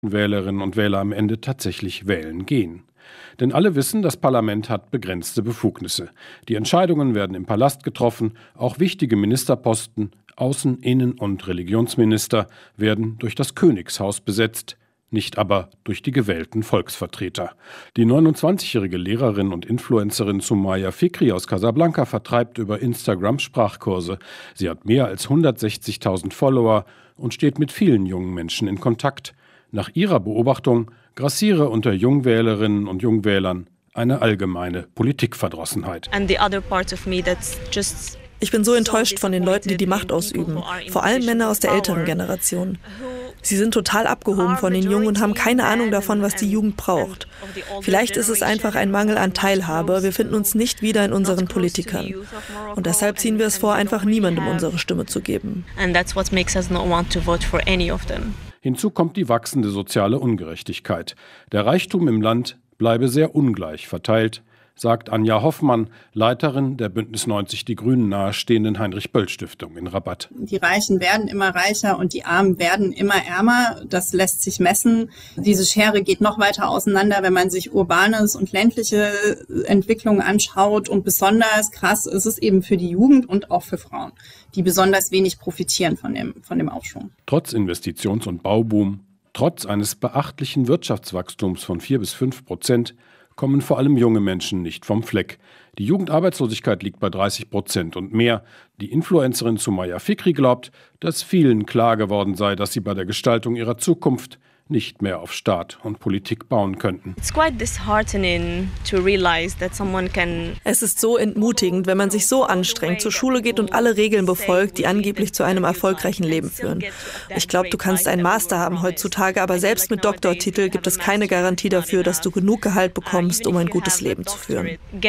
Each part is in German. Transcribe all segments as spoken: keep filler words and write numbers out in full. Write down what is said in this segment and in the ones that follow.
Wählerinnen und Wähler am Ende tatsächlich wählen gehen. Denn alle wissen, das Parlament hat begrenzte Befugnisse. Die Entscheidungen werden im Palast getroffen, auch wichtige Ministerposten, Außen-, Innen- und Religionsminister werden durch das Königshaus besetzt, nicht aber durch die gewählten Volksvertreter. Die neunundzwanzigjährige Lehrerin und Influencerin Soumaya Fikri aus Casablanca vertreibt über Instagram Sprachkurse. Sie hat mehr als hundertsechzigtausend Follower und steht mit vielen jungen Menschen in Kontakt. Nach ihrer Beobachtung grassiere unter Jungwählerinnen und Jungwählern eine allgemeine Politikverdrossenheit. Ich bin so enttäuscht von den Leuten, die die Macht ausüben, vor allem Männer aus der älteren Generation. Sie sind total abgehoben von den Jungen und haben keine Ahnung davon, was die Jugend braucht. Vielleicht ist es einfach ein Mangel an Teilhabe. Wir finden uns nicht wieder in unseren Politikern. Und deshalb ziehen wir es vor, einfach niemandem unsere Stimme zu geben. Hinzu kommt die wachsende soziale Ungerechtigkeit. Der Reichtum im Land bleibe sehr ungleich verteilt, sagt Anja Hoffmann, Leiterin der Bündnis neunzig Die Grünen nahestehenden Heinrich-Böll-Stiftung in Rabat. Die Reichen werden immer reicher und die Armen werden immer ärmer. Das lässt sich messen. Diese Schere geht noch weiter auseinander, wenn man sich urbanes und ländliche Entwicklungen anschaut. Und besonders krass ist es eben für die Jugend und auch für Frauen, die besonders wenig profitieren von dem, von dem Aufschwung. Trotz Investitions- und Bauboom, trotz eines beachtlichen Wirtschaftswachstums von vier bis fünf Prozent, kommen vor allem junge Menschen nicht vom Fleck. Die Jugendarbeitslosigkeit liegt bei dreißig Prozent und mehr. Die Influencerin Soumaya Fikri glaubt, dass vielen klar geworden sei, dass sie bei der Gestaltung ihrer Zukunft nicht mehr auf Staat und Politik bauen könnten. Es ist so entmutigend, wenn man sich so anstrengt, zur Schule geht und alle Regeln befolgt, die angeblich zu einem erfolgreichen Leben führen. Ich glaube, du kannst einen Master haben heutzutage, aber selbst mit Doktortitel gibt es keine Garantie dafür, dass du genug Gehalt bekommst, um ein gutes Leben zu führen.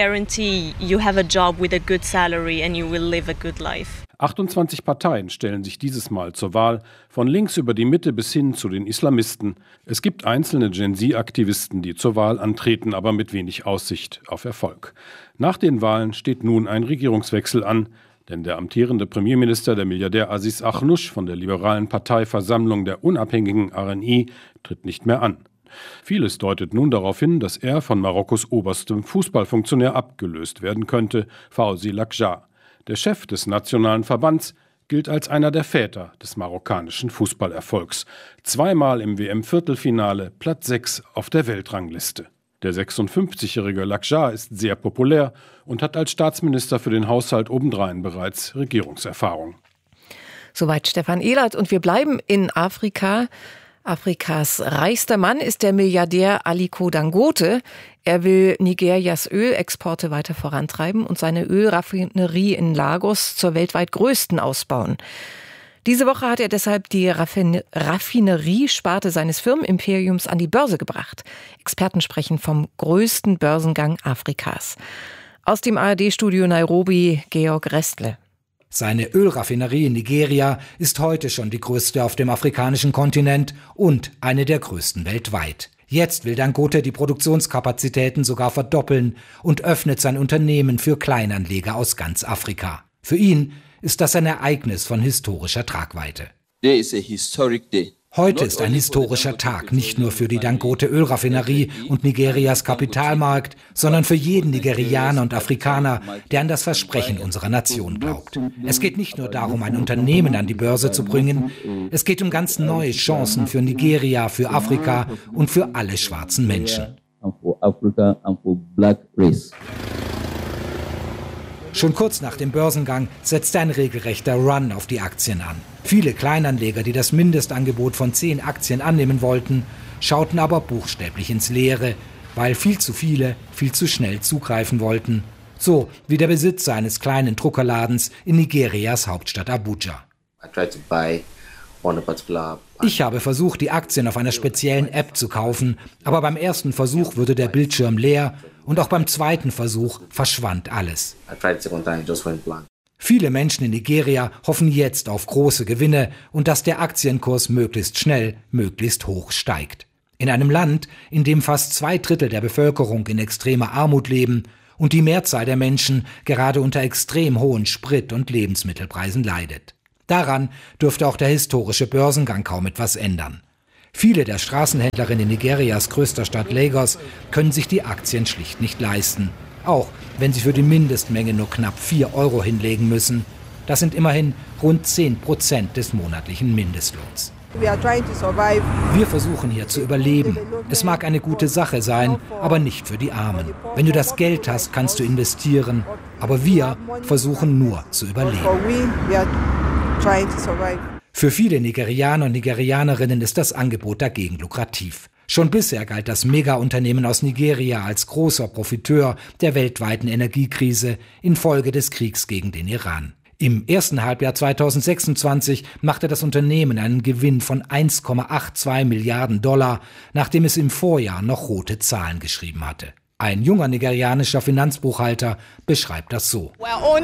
achtundzwanzig Parteien stellen sich dieses Mal zur Wahl, von links über die Mitte bis hin zu den Islamisten. Es gibt einzelne Gen-Z-Aktivisten, die zur Wahl antreten, aber mit wenig Aussicht auf Erfolg. Nach den Wahlen steht nun ein Regierungswechsel an, denn der amtierende Premierminister, der Milliardär Aziz Akhnush von der liberalen Parteiversammlung der unabhängigen R N I, tritt nicht mehr an. Vieles deutet nun darauf hin, dass er von Marokkos oberstem Fußballfunktionär abgelöst werden könnte, Fawzi Lakhdjar. Der Chef des nationalen Verbands gilt als einer der Väter des marokkanischen Fußballerfolgs. Zweimal im W M-Viertelfinale, Platz sechs auf der Weltrangliste. Der sechsundfünfzigjährige Lakhdjar ist sehr populär und hat als Staatsminister für den Haushalt obendrein bereits Regierungserfahrung. Soweit Stefan Ehlert und wir bleiben in Afrika. Afrikas reichster Mann ist der Milliardär Aliko Dangote. Er will Nigerias Ölexporte weiter vorantreiben und seine Ölraffinerie in Lagos zur weltweit größten ausbauen. Diese Woche hat er deshalb die Raffin- Raffineriesparte seines Firmenimperiums an die Börse gebracht. Experten sprechen vom größten Börsengang Afrikas. Aus dem A R D-Studio Nairobi, Georg Restle. Seine Ölraffinerie in Nigeria ist heute schon die größte auf dem afrikanischen Kontinent und eine der größten weltweit. Jetzt will Dangote die Produktionskapazitäten sogar verdoppeln und öffnet sein Unternehmen für Kleinanleger aus ganz Afrika. Für ihn ist das ein Ereignis von historischer Tragweite. Heute ist ein historischer Tag, nicht nur für die Dangote-Ölraffinerie und Nigerias Kapitalmarkt, sondern für jeden Nigerianer und Afrikaner, der an das Versprechen unserer Nation glaubt. Es geht nicht nur darum, ein Unternehmen an die Börse zu bringen, es geht um ganz neue Chancen für Nigeria, für Afrika und für alle schwarzen Menschen. Schon kurz nach dem Börsengang setzte ein regelrechter Run auf die Aktien an. Viele Kleinanleger, die das Mindestangebot von zehn Aktien annehmen wollten, schauten aber buchstäblich ins Leere, weil viel zu viele viel zu schnell zugreifen wollten. So wie der Besitzer eines kleinen Druckerladens in Nigerias Hauptstadt Abuja. Ich habe versucht, die Aktien auf einer speziellen App zu kaufen, aber beim ersten Versuch wurde der Bildschirm leer und auch beim zweiten Versuch verschwand alles. Viele Menschen in Nigeria hoffen jetzt auf große Gewinne und dass der Aktienkurs möglichst schnell, möglichst hoch steigt. In einem Land, in dem fast zwei Drittel der Bevölkerung in extremer Armut leben und die Mehrzahl der Menschen gerade unter extrem hohen Sprit- und Lebensmittelpreisen leidet. Daran dürfte auch der historische Börsengang kaum etwas ändern. Viele der Straßenhändlerinnen Nigerias größter Stadt Lagos können sich die Aktien schlicht nicht leisten. Auch wenn sie für die Mindestmenge nur knapp vier Euro hinlegen müssen. Das sind immerhin rund zehn Prozent des monatlichen Mindestlohns. Wir versuchen hier zu überleben. Es mag eine gute Sache sein, aber nicht für die Armen. Wenn du das Geld hast, kannst du investieren. Aber wir versuchen nur zu überleben. Für viele Nigerianer und Nigerianerinnen ist das Angebot dagegen lukrativ. Schon bisher galt das Megaunternehmen aus Nigeria als großer Profiteur der weltweiten Energiekrise infolge des Kriegs gegen den Iran. Im ersten Halbjahr zweitausendsechsundzwanzig machte das Unternehmen einen Gewinn von eins Komma zweiundachtzig Milliarden Dollar, nachdem es im Vorjahr noch rote Zahlen geschrieben hatte. Ein junger nigerianischer Finanzbuchhalter beschreibt das so: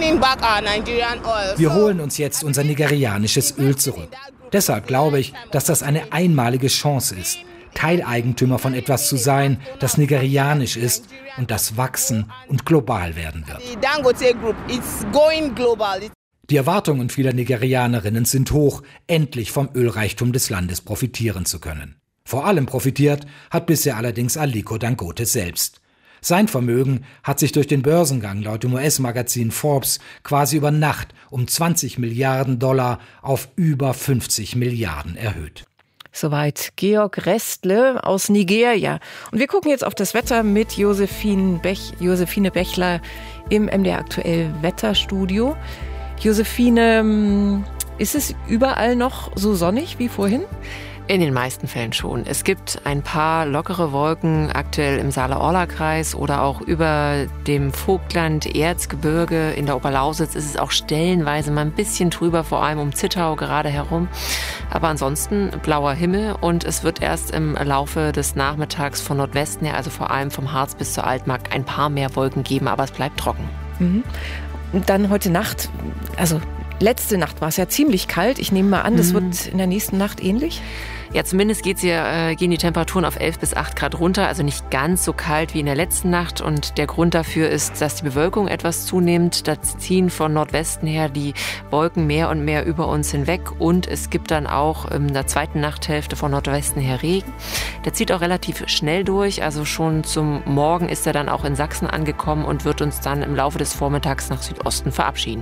Wir holen uns jetzt unser nigerianisches Öl zurück. Deshalb glaube ich, dass das eine einmalige Chance ist, Teileigentümer von etwas zu sein, das nigerianisch ist und das wachsen und global werden wird. Die Erwartungen vieler Nigerianerinnen sind hoch, endlich vom Ölreichtum des Landes profitieren zu können. Vor allem profitiert hat bisher allerdings Aliko Dangote selbst. Sein Vermögen hat sich durch den Börsengang laut dem U S-Magazin Forbes quasi über Nacht um zwanzig Milliarden Dollar auf über fünfzig Milliarden erhöht. Soweit Georg Restle aus Nigeria. Und wir gucken jetzt auf das Wetter mit Josephine, Bech, Josephine Bechler im M D R Aktuell Wetterstudio. Josephine, ist es überall noch so sonnig wie vorhin? In den meisten Fällen schon. Es gibt ein paar lockere Wolken, aktuell im Saale-Orla-Kreis oder auch über dem Vogtland-Erzgebirge. In der Oberlausitz ist es auch stellenweise mal ein bisschen trüber, vor allem um Zittau gerade herum. Aber ansonsten blauer Himmel und es wird erst im Laufe des Nachmittags von Nordwesten her, also vor allem vom Harz bis zur Altmark, ein paar mehr Wolken geben, aber es bleibt trocken. Mhm. Und dann heute Nacht, also letzte Nacht war es ja ziemlich kalt. Ich nehme mal an, das mhm. wird in der nächsten Nacht ähnlich? Ja, zumindest geht's hier, äh, gehen die Temperaturen auf elf bis acht Grad runter, also nicht ganz so kalt wie in der letzten Nacht. Und der Grund dafür ist, dass die Bewölkung etwas zunimmt. Da ziehen von Nordwesten her die Wolken mehr und mehr über uns hinweg. Und es gibt dann auch in der zweiten Nachthälfte von Nordwesten her Regen. Der zieht auch relativ schnell durch. Also schon zum Morgen ist er dann auch in Sachsen angekommen und wird uns dann im Laufe des Vormittags nach Südosten verabschieden.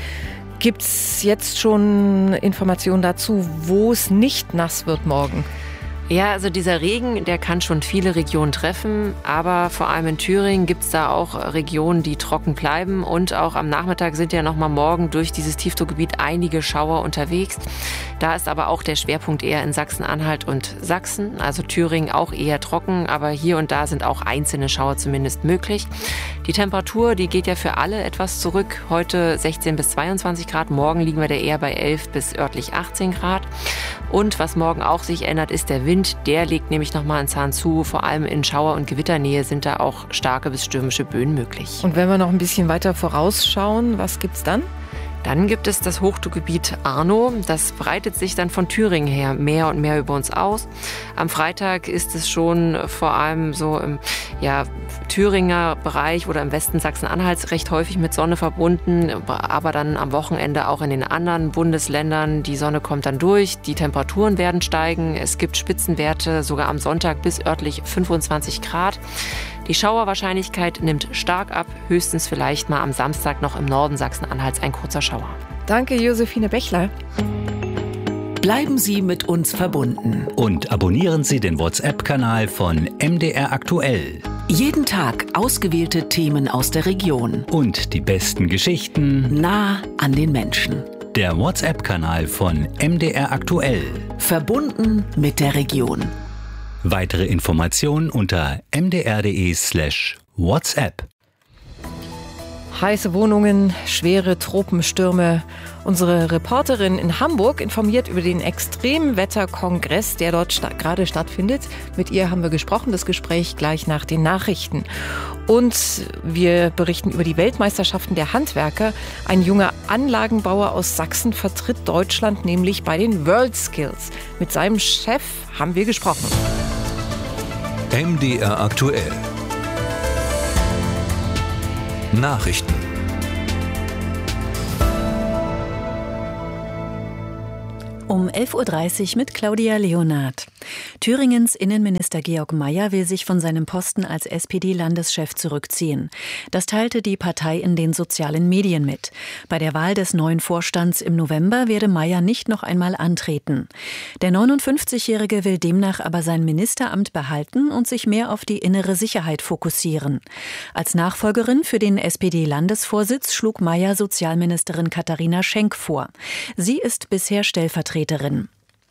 Gibt es jetzt schon Informationen dazu, wo es nicht nass wird morgen? Ja, also dieser Regen, der kann schon viele Regionen treffen, aber vor allem in Thüringen gibt es da auch Regionen, die trocken bleiben und auch am Nachmittag sind ja nochmal morgen durch dieses Tiefdruckgebiet einige Schauer unterwegs. Da ist aber auch der Schwerpunkt eher in Sachsen-Anhalt und Sachsen, also Thüringen auch eher trocken, aber hier und da sind auch einzelne Schauer zumindest möglich. Die Temperatur, die geht ja für alle etwas zurück, heute sechzehn bis zweiundzwanzig Grad, morgen liegen wir da eher bei elf bis örtlich achtzehn Grad und was morgen auch sich ändert, ist der Wind. Der legt nämlich nochmal einen Zahn zu. Vor allem in Schauer- und Gewitternähe sind da auch starke bis stürmische Böen möglich. Und wenn wir noch ein bisschen weiter vorausschauen, was gibt's dann? Dann gibt es das Hochdruckgebiet Arno. Das breitet sich dann von Thüringen her mehr und mehr über uns aus. Am Freitag ist es schon vor allem so im ja, Thüringer Bereich oder im Westen Sachsen-Anhalts recht häufig mit Sonne verbunden, aber dann am Wochenende auch in den anderen Bundesländern. Die Sonne kommt dann durch, die Temperaturen werden steigen. Es gibt Spitzenwerte sogar am Sonntag bis örtlich fünfundzwanzig Grad. Die Schauerwahrscheinlichkeit nimmt stark ab, höchstens vielleicht mal am Samstag noch im Norden Sachsen-Anhalts ein kurzer Schauer. Danke, Josephine Bechler. Bleiben Sie mit uns verbunden. Und abonnieren Sie den WhatsApp-Kanal von M D R Aktuell. Jeden Tag ausgewählte Themen aus der Region. Und die besten Geschichten nah an den Menschen. Der WhatsApp-Kanal von M D R Aktuell. Verbunden mit der Region. Weitere Informationen unter m d r punkt d e slash WhatsApp. Heiße Wohnungen, schwere Tropenstürme. Unsere Reporterin in Hamburg informiert über den Extremwetterkongress, der dort sta- gerade stattfindet. Mit ihr haben wir gesprochen, das Gespräch gleich nach den Nachrichten. Und wir berichten über die Weltmeisterschaften der Handwerker. Ein junger Anlagenbauer aus Sachsen vertritt Deutschland nämlich bei den WorldSkills. Mit seinem Chef haben wir gesprochen. M D R Aktuell. Nachrichten. Um elf Uhr dreißig mit Claudia Leonard. Thüringens Innenminister Georg Mayer will sich von seinem Posten als S P D-Landeschef zurückziehen. Das teilte die Partei in den sozialen Medien mit. Bei der Wahl des neuen Vorstands im November werde Mayer nicht noch einmal antreten. Der neunundfünfzigjährige will demnach aber sein Ministeramt behalten und sich mehr auf die innere Sicherheit fokussieren. Als Nachfolgerin für den S P D-Landesvorsitz schlug Mayer Sozialministerin Katharina Schenk vor. Sie ist bisher Stellvertreterin.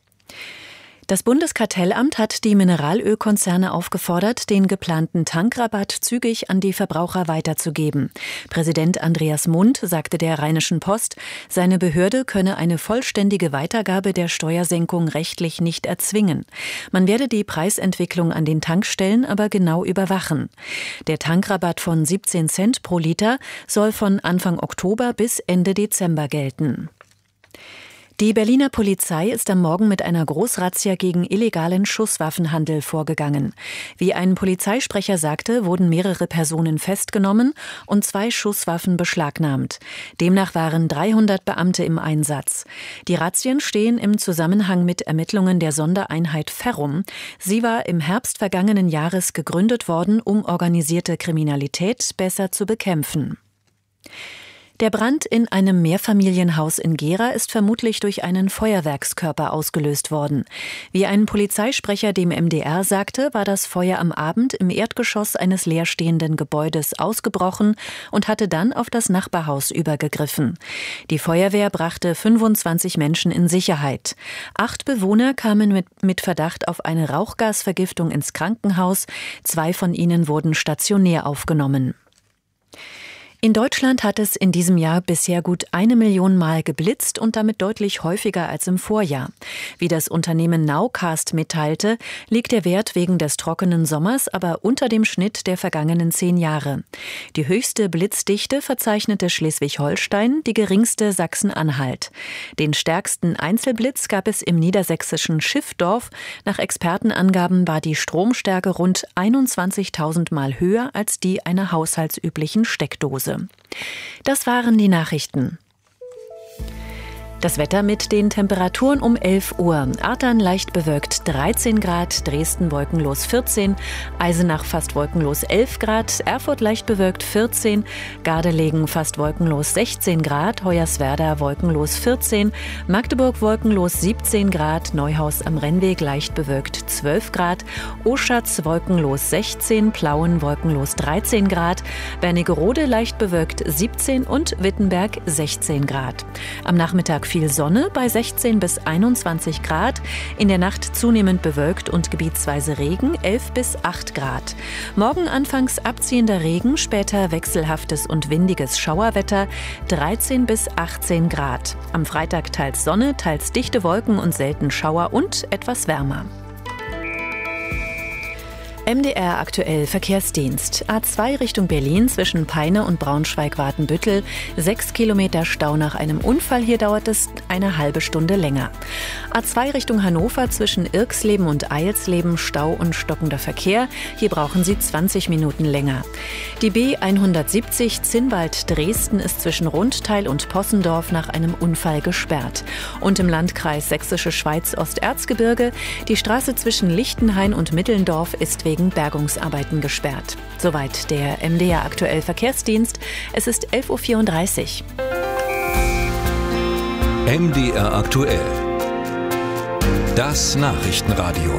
Das Bundeskartellamt hat die Mineralölkonzerne aufgefordert, den geplanten Tankrabatt zügig an die Verbraucher weiterzugeben. Präsident Andreas Mund sagte der Rheinischen Post, seine Behörde könne eine vollständige Weitergabe der Steuersenkung rechtlich nicht erzwingen. Man werde die Preisentwicklung an den Tankstellen aber genau überwachen. Der Tankrabatt von siebzehn Cent pro Liter soll von Anfang Oktober bis Ende Dezember gelten. Die Berliner Polizei ist am Morgen mit einer Großrazzia gegen illegalen Schusswaffenhandel vorgegangen. Wie ein Polizeisprecher sagte, wurden mehrere Personen festgenommen und zwei Schusswaffen beschlagnahmt. Demnach waren dreihundert Beamte im Einsatz. Die Razzien stehen im Zusammenhang mit Ermittlungen der Sondereinheit Ferrum. Sie war im Herbst vergangenen Jahres gegründet worden, um organisierte Kriminalität besser zu bekämpfen. Der Brand in einem Mehrfamilienhaus in Gera ist vermutlich durch einen Feuerwerkskörper ausgelöst worden. Wie ein Polizeisprecher dem M D R sagte, war das Feuer am Abend im Erdgeschoss eines leerstehenden Gebäudes ausgebrochen und hatte dann auf das Nachbarhaus übergegriffen. Die Feuerwehr brachte fünfundzwanzig Menschen in Sicherheit. Acht Bewohner kamen mit, mit Verdacht auf eine Rauchgasvergiftung ins Krankenhaus. Zwei von ihnen wurden stationär aufgenommen. In Deutschland hat es in diesem Jahr bisher gut eine Million Mal geblitzt und damit deutlich häufiger als im Vorjahr. Wie das Unternehmen Nowcast mitteilte, liegt der Wert wegen des trockenen Sommers aber unter dem Schnitt der vergangenen zehn Jahre. Die höchste Blitzdichte verzeichnete Schleswig-Holstein, die geringste Sachsen-Anhalt. Den stärksten Einzelblitz gab es im niedersächsischen Schiffdorf. Nach Expertenangaben war die Stromstärke rund einundzwanzigtausend Mal höher als die einer haushaltsüblichen Steckdose. Das waren die Nachrichten. Das Wetter mit den Temperaturen um elf Uhr. Artern leicht bewölkt dreizehn Grad, Dresden wolkenlos vierzehn, Eisenach fast wolkenlos elf Grad, Erfurt leicht bewölkt vierzehn, Gardelegen fast wolkenlos sechzehn Grad, Hoyerswerda wolkenlos vierzehn, Magdeburg wolkenlos siebzehn Grad, Neuhaus am Rennweg leicht bewölkt zwölf Grad, Oschatz wolkenlos sechzehn, Plauen wolkenlos dreizehn Grad, Wernigerode leicht bewölkt siebzehn und Wittenberg sechzehn Grad. Am Nachmittag viel Sonne bei sechzehn bis einundzwanzig Grad. In der Nacht zunehmend bewölkt und gebietsweise Regen, elf bis acht Grad. Morgen anfangs abziehender Regen, später wechselhaftes und windiges Schauerwetter, dreizehn bis achtzehn Grad. Am Freitag teils Sonne, teils dichte Wolken und selten Schauer und etwas wärmer. M D R aktuell Verkehrsdienst. A zwei Richtung Berlin zwischen Peine und Braunschweig-Watenbüttel. Sechs Kilometer Stau nach einem Unfall. Hier dauert es eine halbe Stunde länger. A zwei Richtung Hannover zwischen Irxleben und Eilsleben. Stau und stockender Verkehr. Hier brauchen Sie zwanzig Minuten länger. Die B hundertsiebzig Zinnwald-Dresden ist zwischen Rundteil und Possendorf nach einem Unfall gesperrt. Und im Landkreis Sächsische Schweiz Osterzgebirge. Die Straße zwischen Lichtenhain und Mittelndorf ist wegen Bergungsarbeiten gesperrt. Soweit der M D R aktuell Verkehrsdienst. Es ist elf Uhr vierunddreißig. M D R aktuell. Das Nachrichtenradio.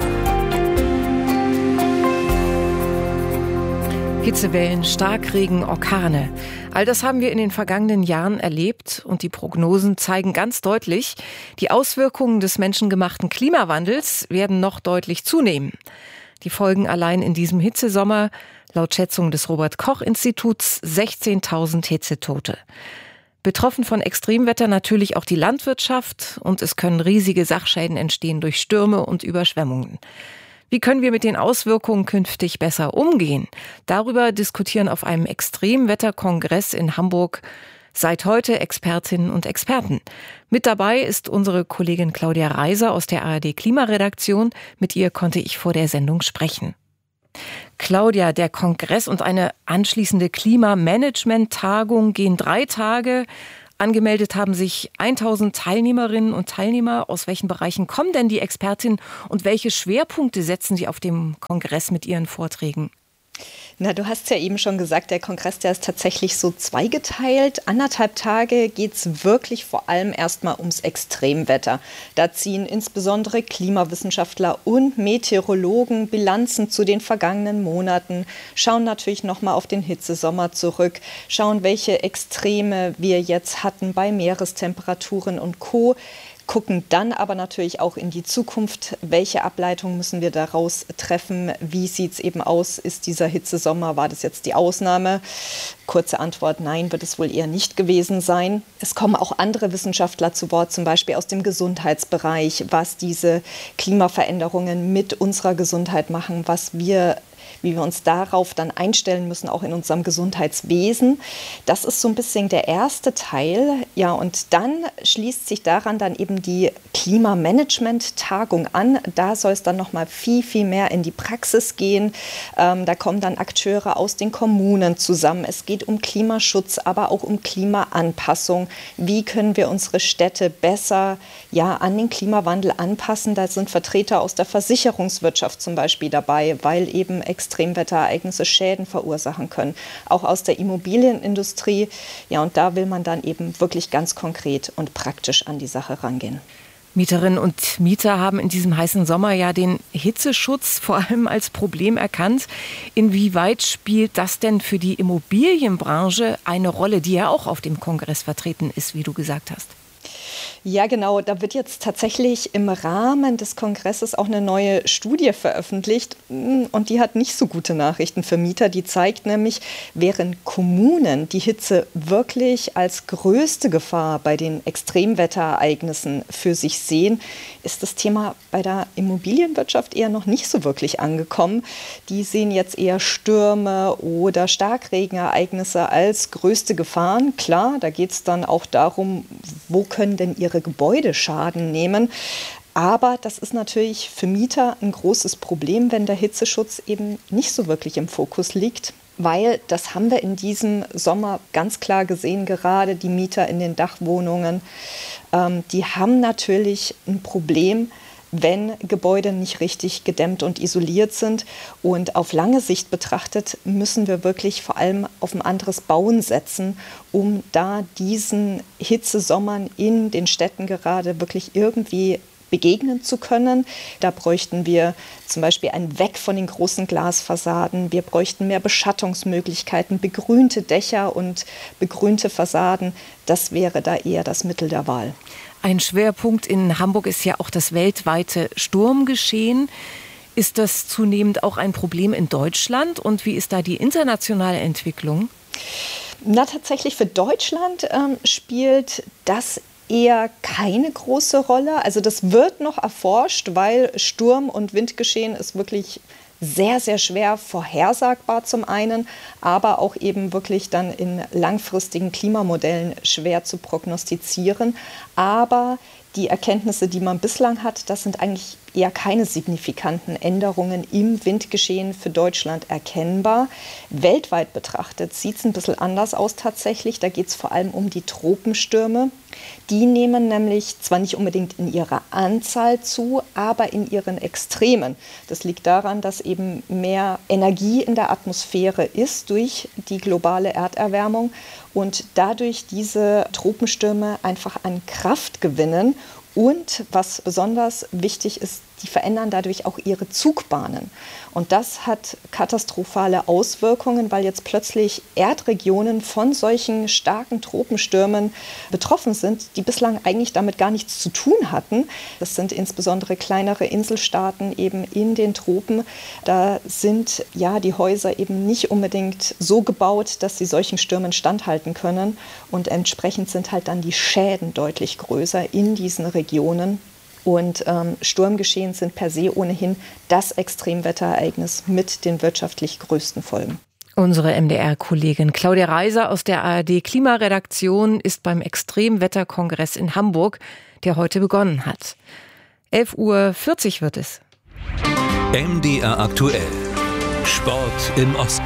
Hitzewellen, Starkregen, Orkane. All das haben wir in den vergangenen Jahren erlebt und die Prognosen zeigen ganz deutlich, die Auswirkungen des menschengemachten Klimawandels werden noch deutlich zunehmen. Die Folgen allein in diesem Hitzesommer, laut Schätzung des Robert-Koch-Instituts, sechzehntausend Hitzetote. Betroffen von Extremwetter natürlich auch die Landwirtschaft und es können riesige Sachschäden entstehen durch Stürme und Überschwemmungen. Wie können wir mit den Auswirkungen künftig besser umgehen? Darüber diskutieren auf einem Extremwetterkongress in Hamburg seit heute Expertinnen und Experten. Mit dabei ist unsere Kollegin Claudia Reiser aus der A R D Klimaredaktion. Mit ihr konnte ich vor der Sendung sprechen. Claudia, der Kongress und eine anschließende Klimamanagement-Tagung gehen drei Tage. Angemeldet haben sich tausend Teilnehmerinnen und Teilnehmer. Aus welchen Bereichen kommen denn die Expertinnen und welche Schwerpunkte setzen Sie auf dem Kongress mit Ihren Vorträgen? Na, du hast ja eben schon gesagt, der Kongress, der ist tatsächlich so zweigeteilt. Anderthalb Tage geht es wirklich vor allem erstmal ums Extremwetter. Da ziehen insbesondere Klimawissenschaftler und Meteorologen Bilanzen zu den vergangenen Monaten, schauen natürlich nochmal auf den Hitzesommer zurück, schauen, welche Extreme wir jetzt hatten bei Meerestemperaturen und Co., gucken dann aber natürlich auch in die Zukunft, welche Ableitungen müssen wir daraus treffen, wie sieht es eben aus, ist dieser Hitzesommer, war das jetzt die Ausnahme? Kurze Antwort, nein, wird es wohl eher nicht gewesen sein. Es kommen auch andere Wissenschaftler zu Wort, zum Beispiel aus dem Gesundheitsbereich, was diese Klimaveränderungen mit unserer Gesundheit machen, was wir wie wir uns darauf dann einstellen müssen, auch in unserem Gesundheitswesen. Das ist so ein bisschen der erste Teil. Ja, und dann schließt sich daran dann eben die Klimamanagement-Tagung an. Da soll es dann noch mal viel, viel mehr in die Praxis gehen. Ähm, da kommen dann Akteure aus den Kommunen zusammen. Es geht um Klimaschutz, aber auch um Klimaanpassung. Wie können wir unsere Städte besser ja, an den Klimawandel anpassen? Da sind Vertreter aus der Versicherungswirtschaft zum Beispiel dabei, weil eben Extremwetterereignisse Schäden verursachen können. Auch aus der Immobilienindustrie. Ja, und da will man dann eben wirklich ganz konkret und praktisch an die Sache rangehen. Mieterinnen und Mieter haben in diesem heißen Sommer ja den Hitzeschutz vor allem als Problem erkannt. Inwieweit spielt das denn für die Immobilienbranche eine Rolle, die ja auch auf dem Kongress vertreten ist, wie du gesagt hast? Ja, genau. Da wird jetzt tatsächlich im Rahmen des Kongresses auch eine neue Studie veröffentlicht. Und die hat nicht so gute Nachrichten für Mieter. Die zeigt nämlich, während Kommunen die Hitze wirklich als größte Gefahr bei den Extremwetterereignissen für sich sehen, ist das Thema bei der Immobilienwirtschaft eher noch nicht so wirklich angekommen. Die sehen jetzt eher Stürme oder Starkregenereignisse als größte Gefahren. Klar, da geht es dann auch darum, wo können denn ihre Gebäude Schaden nehmen. Aber das ist natürlich für Mieter ein großes Problem, wenn der Hitzeschutz eben nicht so wirklich im Fokus liegt. Weil, das haben wir in diesem Sommer ganz klar gesehen, gerade die Mieter in den Dachwohnungen, ähm, die haben natürlich ein Problem, wenn Gebäude nicht richtig gedämmt und isoliert sind. Und auf lange Sicht betrachtet müssen wir wirklich vor allem auf ein anderes Bauen setzen, um da diesen Hitzesommern in den Städten gerade wirklich irgendwie begegnen zu können. Da bräuchten wir zum Beispiel ein Weg von den großen Glasfassaden. Wir bräuchten mehr Beschattungsmöglichkeiten, begrünte Dächer und begrünte Fassaden. Das wäre da eher das Mittel der Wahl. Ein Schwerpunkt in Hamburg ist ja auch das weltweite Sturmgeschehen. Ist das zunehmend auch ein Problem in Deutschland? Und wie ist da die internationale Entwicklung? Na, tatsächlich für Deutschland ähm, spielt das eher keine große Rolle. Also das wird noch erforscht, weil Sturm- und Windgeschehen ist wirklich sehr, sehr schwer vorhersagbar zum einen, aber auch eben wirklich dann in langfristigen Klimamodellen schwer zu prognostizieren. Aber die Erkenntnisse, die man bislang hat, das sind eigentlich eher keine signifikanten Änderungen im Windgeschehen für Deutschland erkennbar. Weltweit betrachtet sieht es ein bisschen anders aus tatsächlich. Da geht es vor allem um die Tropenstürme. Die nehmen nämlich zwar nicht unbedingt in ihrer Anzahl zu, aber in ihren Extremen. Das liegt daran, dass eben mehr Energie in der Atmosphäre ist durch die globale Erderwärmung und dadurch diese Tropenstürme einfach an Kraft gewinnen. Und was besonders wichtig ist, die verändern dadurch auch ihre Zugbahnen. Und das hat katastrophale Auswirkungen, weil jetzt plötzlich Erdregionen von solchen starken Tropenstürmen betroffen sind, die bislang eigentlich damit gar nichts zu tun hatten. Das sind insbesondere kleinere Inselstaaten eben in den Tropen. Da sind ja die Häuser eben nicht unbedingt so gebaut, dass sie solchen Stürmen standhalten können. Und entsprechend sind halt dann die Schäden deutlich größer in diesen Regionen. Und ähm, Sturmgeschehen sind per se ohnehin das Extremwetterereignis mit den wirtschaftlich größten Folgen. Unsere M D R-Kollegin Claudia Reiser aus der A R D-Klimaredaktion ist beim Extremwetterkongress in Hamburg, der heute begonnen hat. elf Uhr vierzig wird es. M D R aktuell. Sport im Osten.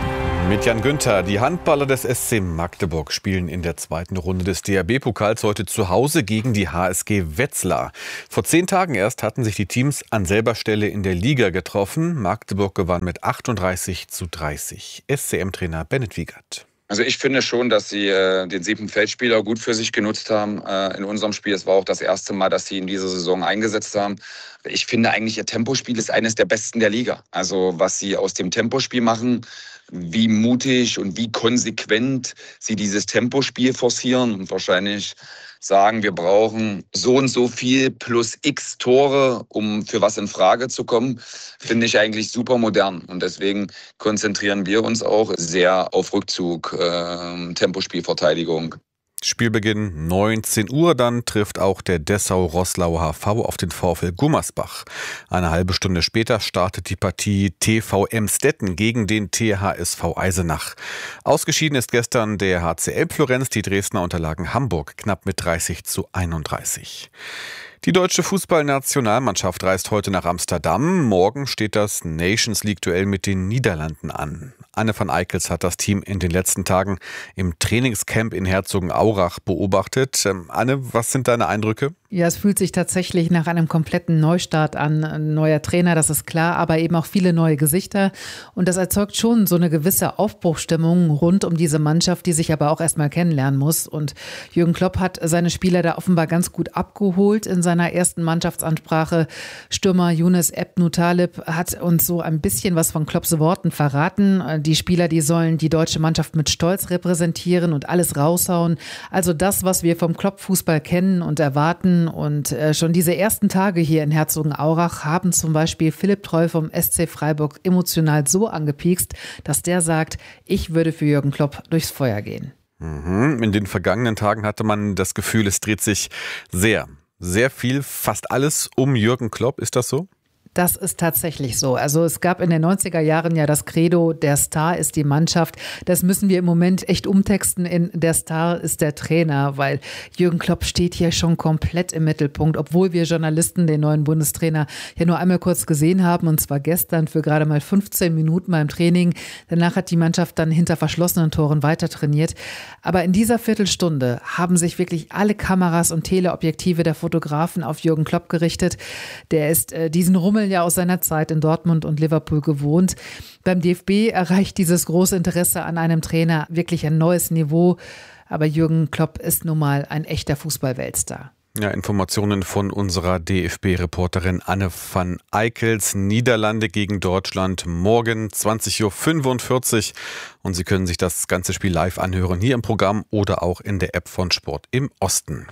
Mit Jan Günther. Die Handballer des S C Magdeburg spielen in der zweiten Runde des D H B-Pokals heute zu Hause gegen die H S G Wetzlar. Vor zehn Tagen erst hatten sich die Teams an selber Stelle in der Liga getroffen. Magdeburg gewann mit achtunddreißig zu dreißig. S C M-Trainer Bennett Wiegert. Also ich finde schon, dass sie äh, den siebten Feldspieler gut für sich genutzt haben äh, in unserem Spiel. Es war auch das erste Mal, dass sie in dieser Saison eingesetzt haben. Ich finde eigentlich, ihr Tempospiel ist eines der besten der Liga. Also was sie aus dem Tempospiel machen, wie mutig und wie konsequent sie dieses Tempospiel forcieren und wahrscheinlich sagen, wir brauchen so und so viel plus x Tore, um für was in Frage zu kommen, finde ich eigentlich super modern. Und deswegen konzentrieren wir uns auch sehr auf Rückzug, äh, Tempospielverteidigung. Spielbeginn neunzehn Uhr, dann trifft auch der Dessau-Roßlau H V auf den VfL Gummersbach. Eine halbe Stunde später startet die Partie T V Emstetten gegen den T H S V Eisenach. Ausgeschieden ist gestern der H C L Florenz, die Dresdner unterlagen Hamburg knapp mit dreißig zu einunddreißig. Die deutsche Fußballnationalmannschaft reist heute nach Amsterdam. Morgen steht das Nations-League-Duell mit den Niederlanden an. Anne van Eickels hat das Team in den letzten Tagen im Trainingscamp in Herzogenaurach beobachtet. Anne, was sind deine Eindrücke? Ja, es fühlt sich tatsächlich nach einem kompletten Neustart an. Ein neuer Trainer, das ist klar, aber eben auch viele neue Gesichter. Und das erzeugt schon so eine gewisse Aufbruchstimmung rund um diese Mannschaft, die sich aber auch erstmal kennenlernen muss. Und Jürgen Klopp hat seine Spieler da offenbar ganz gut abgeholt in seiner ersten Mannschaftsansprache. Stürmer Younes Ebn-Taleb hat uns so ein bisschen was von Klopps Worten verraten. Die Spieler, die sollen die deutsche Mannschaft mit Stolz repräsentieren und alles raushauen. Also das, was wir vom Klopp-Fußball kennen und erwarten. Und äh, schon diese ersten Tage hier in Herzogenaurach haben zum Beispiel Philipp Treu vom S C Freiburg emotional so angepiekst, dass der sagt, ich würde für Jürgen Klopp durchs Feuer gehen. Mhm. In den vergangenen Tagen hatte man das Gefühl, es dreht sich sehr, sehr viel, fast alles um Jürgen Klopp. Ist das so? Das ist tatsächlich so. Also es gab in den neunziger Jahren ja das Credo, der Star ist die Mannschaft. Das müssen wir im Moment echt umtexten in der Star ist der Trainer, weil Jürgen Klopp steht hier schon komplett im Mittelpunkt, obwohl wir Journalisten den neuen Bundestrainer ja nur einmal kurz gesehen haben, und zwar gestern für gerade mal fünfzehn Minuten beim Training. Danach hat die Mannschaft dann hinter verschlossenen Toren weiter trainiert. Aber in dieser Viertelstunde haben sich wirklich alle Kameras und Teleobjektive der Fotografen auf Jürgen Klopp gerichtet. Der ist äh, diesen Rummel ja aus seiner Zeit in Dortmund und Liverpool gewohnt. Beim D F B erreicht dieses große Interesse an einem Trainer wirklich ein neues Niveau. Aber Jürgen Klopp ist nun mal ein echter Fußball-Weltstar. Ja, Informationen von unserer D F B-Reporterin Anne van Eickels. Niederlande gegen Deutschland morgen zwanzig Uhr fünfundvierzig. Und Sie können sich das ganze Spiel live anhören, hier im Programm oder auch in der App von Sport im Osten.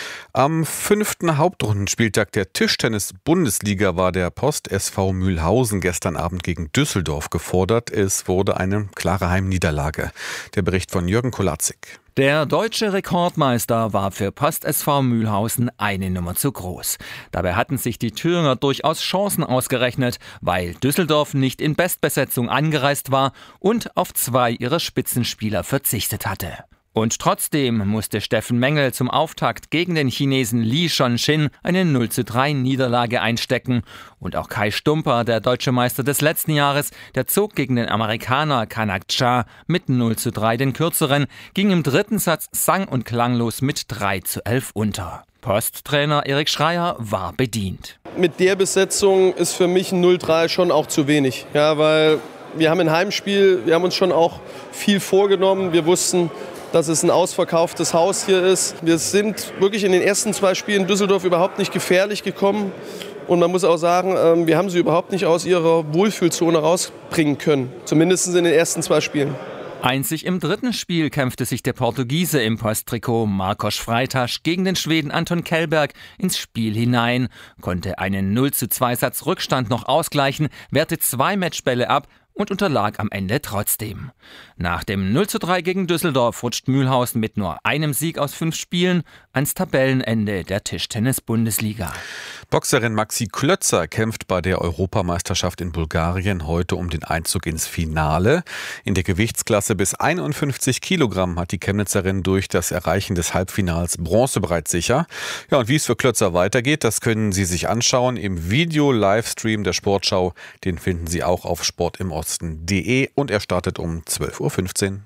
Am fünften Hauptrundenspieltag der Tischtennis-Bundesliga war der Post S V Mühlhausen gestern Abend gegen Düsseldorf gefordert. Es wurde eine klare Heimniederlage. Der Bericht von Jürgen Kolatzig. Der deutsche Rekordmeister war für Post S V Mühlhausen eine Nummer zu groß. Dabei hatten sich die Thüringer durchaus Chancen ausgerechnet, weil Düsseldorf nicht in Bestbesetzung angereist war und auf zwei ihrer Spitzenspieler verzichtet hatte. Und trotzdem musste Steffen Mengel zum Auftakt gegen den Chinesen Li Shonxin eine null zu drei Niederlage einstecken. Und auch Kai Stumper, der deutsche Meister des letzten Jahres, der zog gegen den Amerikaner Kanak Cha mit null zu drei den kürzeren, ging im dritten Satz sang- und klanglos mit drei zu elf unter. Posttrainer Erik Schreier war bedient. Mit der Besetzung ist für mich ein null drei schon auch zu wenig. Ja, weil wir haben ein Heimspiel, wir haben uns schon auch viel vorgenommen. Wir wussten, dass es ein ausverkauftes Haus hier ist. Wir sind wirklich in den ersten zwei Spielen Düsseldorf überhaupt nicht gefährlich gekommen. Und man muss auch sagen, wir haben sie überhaupt nicht aus ihrer Wohlfühlzone rausbringen können. Zumindest in den ersten zwei Spielen. Einzig im dritten Spiel kämpfte sich der Portugiese im Posttrikot Marcos Freitas gegen den Schweden Anton Kellberg ins Spiel hinein, konnte einen null zu zwei Satz Rückstand noch ausgleichen, wehrte zwei Matchbälle ab und unterlag am Ende trotzdem. Nach dem null zu drei gegen Düsseldorf rutscht Mühlhausen mit nur einem Sieg aus fünf Spielen ans Tabellenende der Tischtennis-Bundesliga. Boxerin Maxi Klötzer kämpft bei der Europameisterschaft in Bulgarien heute um den Einzug ins Finale. In der Gewichtsklasse bis einundfünfzig Kilogramm hat die Chemnitzerin durch das Erreichen des Halbfinals Bronze bereits sicher. Ja, und wie es für Klötzer weitergeht, das können Sie sich anschauen im Video-Livestream der Sportschau. Den finden Sie auch auf Sport im Osten osten punkt de und er startet um zwölf Uhr fünfzehn.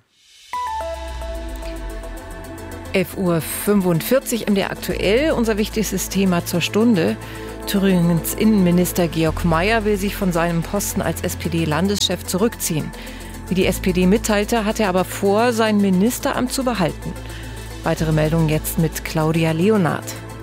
elf Uhr fünfundvierzig M D R aktuell, unser wichtigstes Thema zur Stunde. Thüringens Innenminister Georg Mayer will sich von seinem Posten als S P D-Landeschef zurückziehen. Wie die S P D mitteilte, hat er aber vor, sein Ministeramt zu behalten. Weitere Meldungen jetzt mit Claudia Leonard.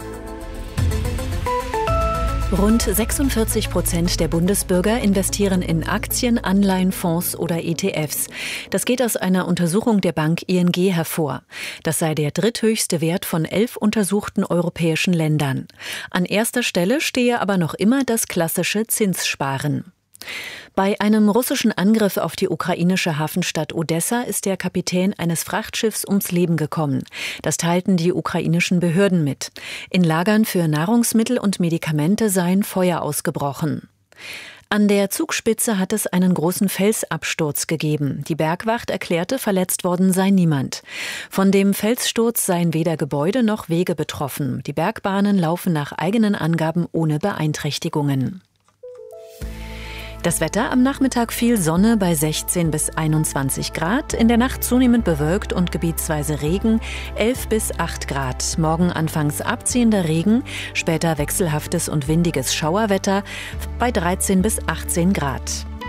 Rund sechsundvierzig Prozent der Bundesbürger investieren in Aktien, Anleihen, Fonds oder E T Fs. Das geht aus einer Untersuchung der Bank I N G hervor. Das sei der dritthöchste Wert von elf untersuchten europäischen Ländern. An erster Stelle stehe aber noch immer das klassische Zinssparen. Bei einem russischen Angriff auf die ukrainische Hafenstadt Odessa ist der Kapitän eines Frachtschiffs ums Leben gekommen. Das teilten die ukrainischen Behörden mit. In Lagern für Nahrungsmittel und Medikamente seien Feuer ausgebrochen. An der Zugspitze hat es einen großen Felsabsturz gegeben. Die Bergwacht erklärte, verletzt worden sei niemand. Von dem Felssturz seien weder Gebäude noch Wege betroffen. Die Bergbahnen laufen nach eigenen Angaben ohne Beeinträchtigungen. Das Wetter: am Nachmittag viel Sonne bei sechzehn bis einundzwanzig Grad, in der Nacht zunehmend bewölkt und gebietsweise Regen, elf bis acht Grad. Morgen anfangs abziehender Regen, später wechselhaftes und windiges Schauerwetter bei dreizehn bis achtzehn Grad.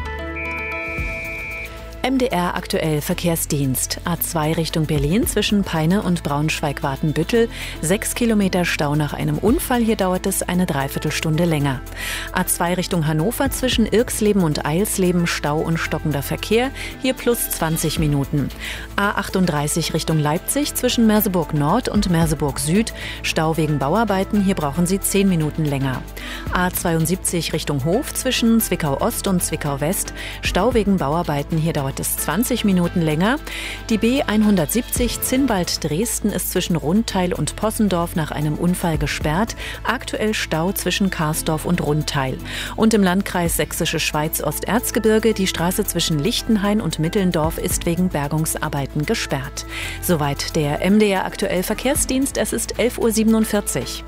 M D R aktuell Verkehrsdienst. A zwei Richtung Berlin zwischen Peine und Braunschweig-Watenbüttel. Sechs Kilometer Stau nach einem Unfall. Hier dauert es eine Dreiviertelstunde länger. A zwei Richtung Hannover zwischen Irksleben und Eilsleben. Stau und stockender Verkehr. Hier plus zwanzig Minuten. A achtunddreißig Richtung Leipzig zwischen Merseburg Nord und Merseburg Süd. Stau wegen Bauarbeiten. Hier brauchen Sie zehn Minuten länger. A zweiundsiebzig Richtung Hof zwischen Zwickau Ost und Zwickau West. Stau wegen Bauarbeiten. Hier dauert es zwanzig Minuten länger. Die B hundertsiebzig Zinnwald-Dresden ist zwischen Rundteil und Possendorf nach einem Unfall gesperrt. Aktuell Stau zwischen Karsdorf und Rundteil. Und im Landkreis Sächsische Schweiz Osterzgebirge die Straße zwischen Lichtenhain und Mittelndorf ist wegen Bergungsarbeiten gesperrt. Soweit der M D R aktuell Verkehrsdienst. Es ist elf Uhr siebenundvierzig.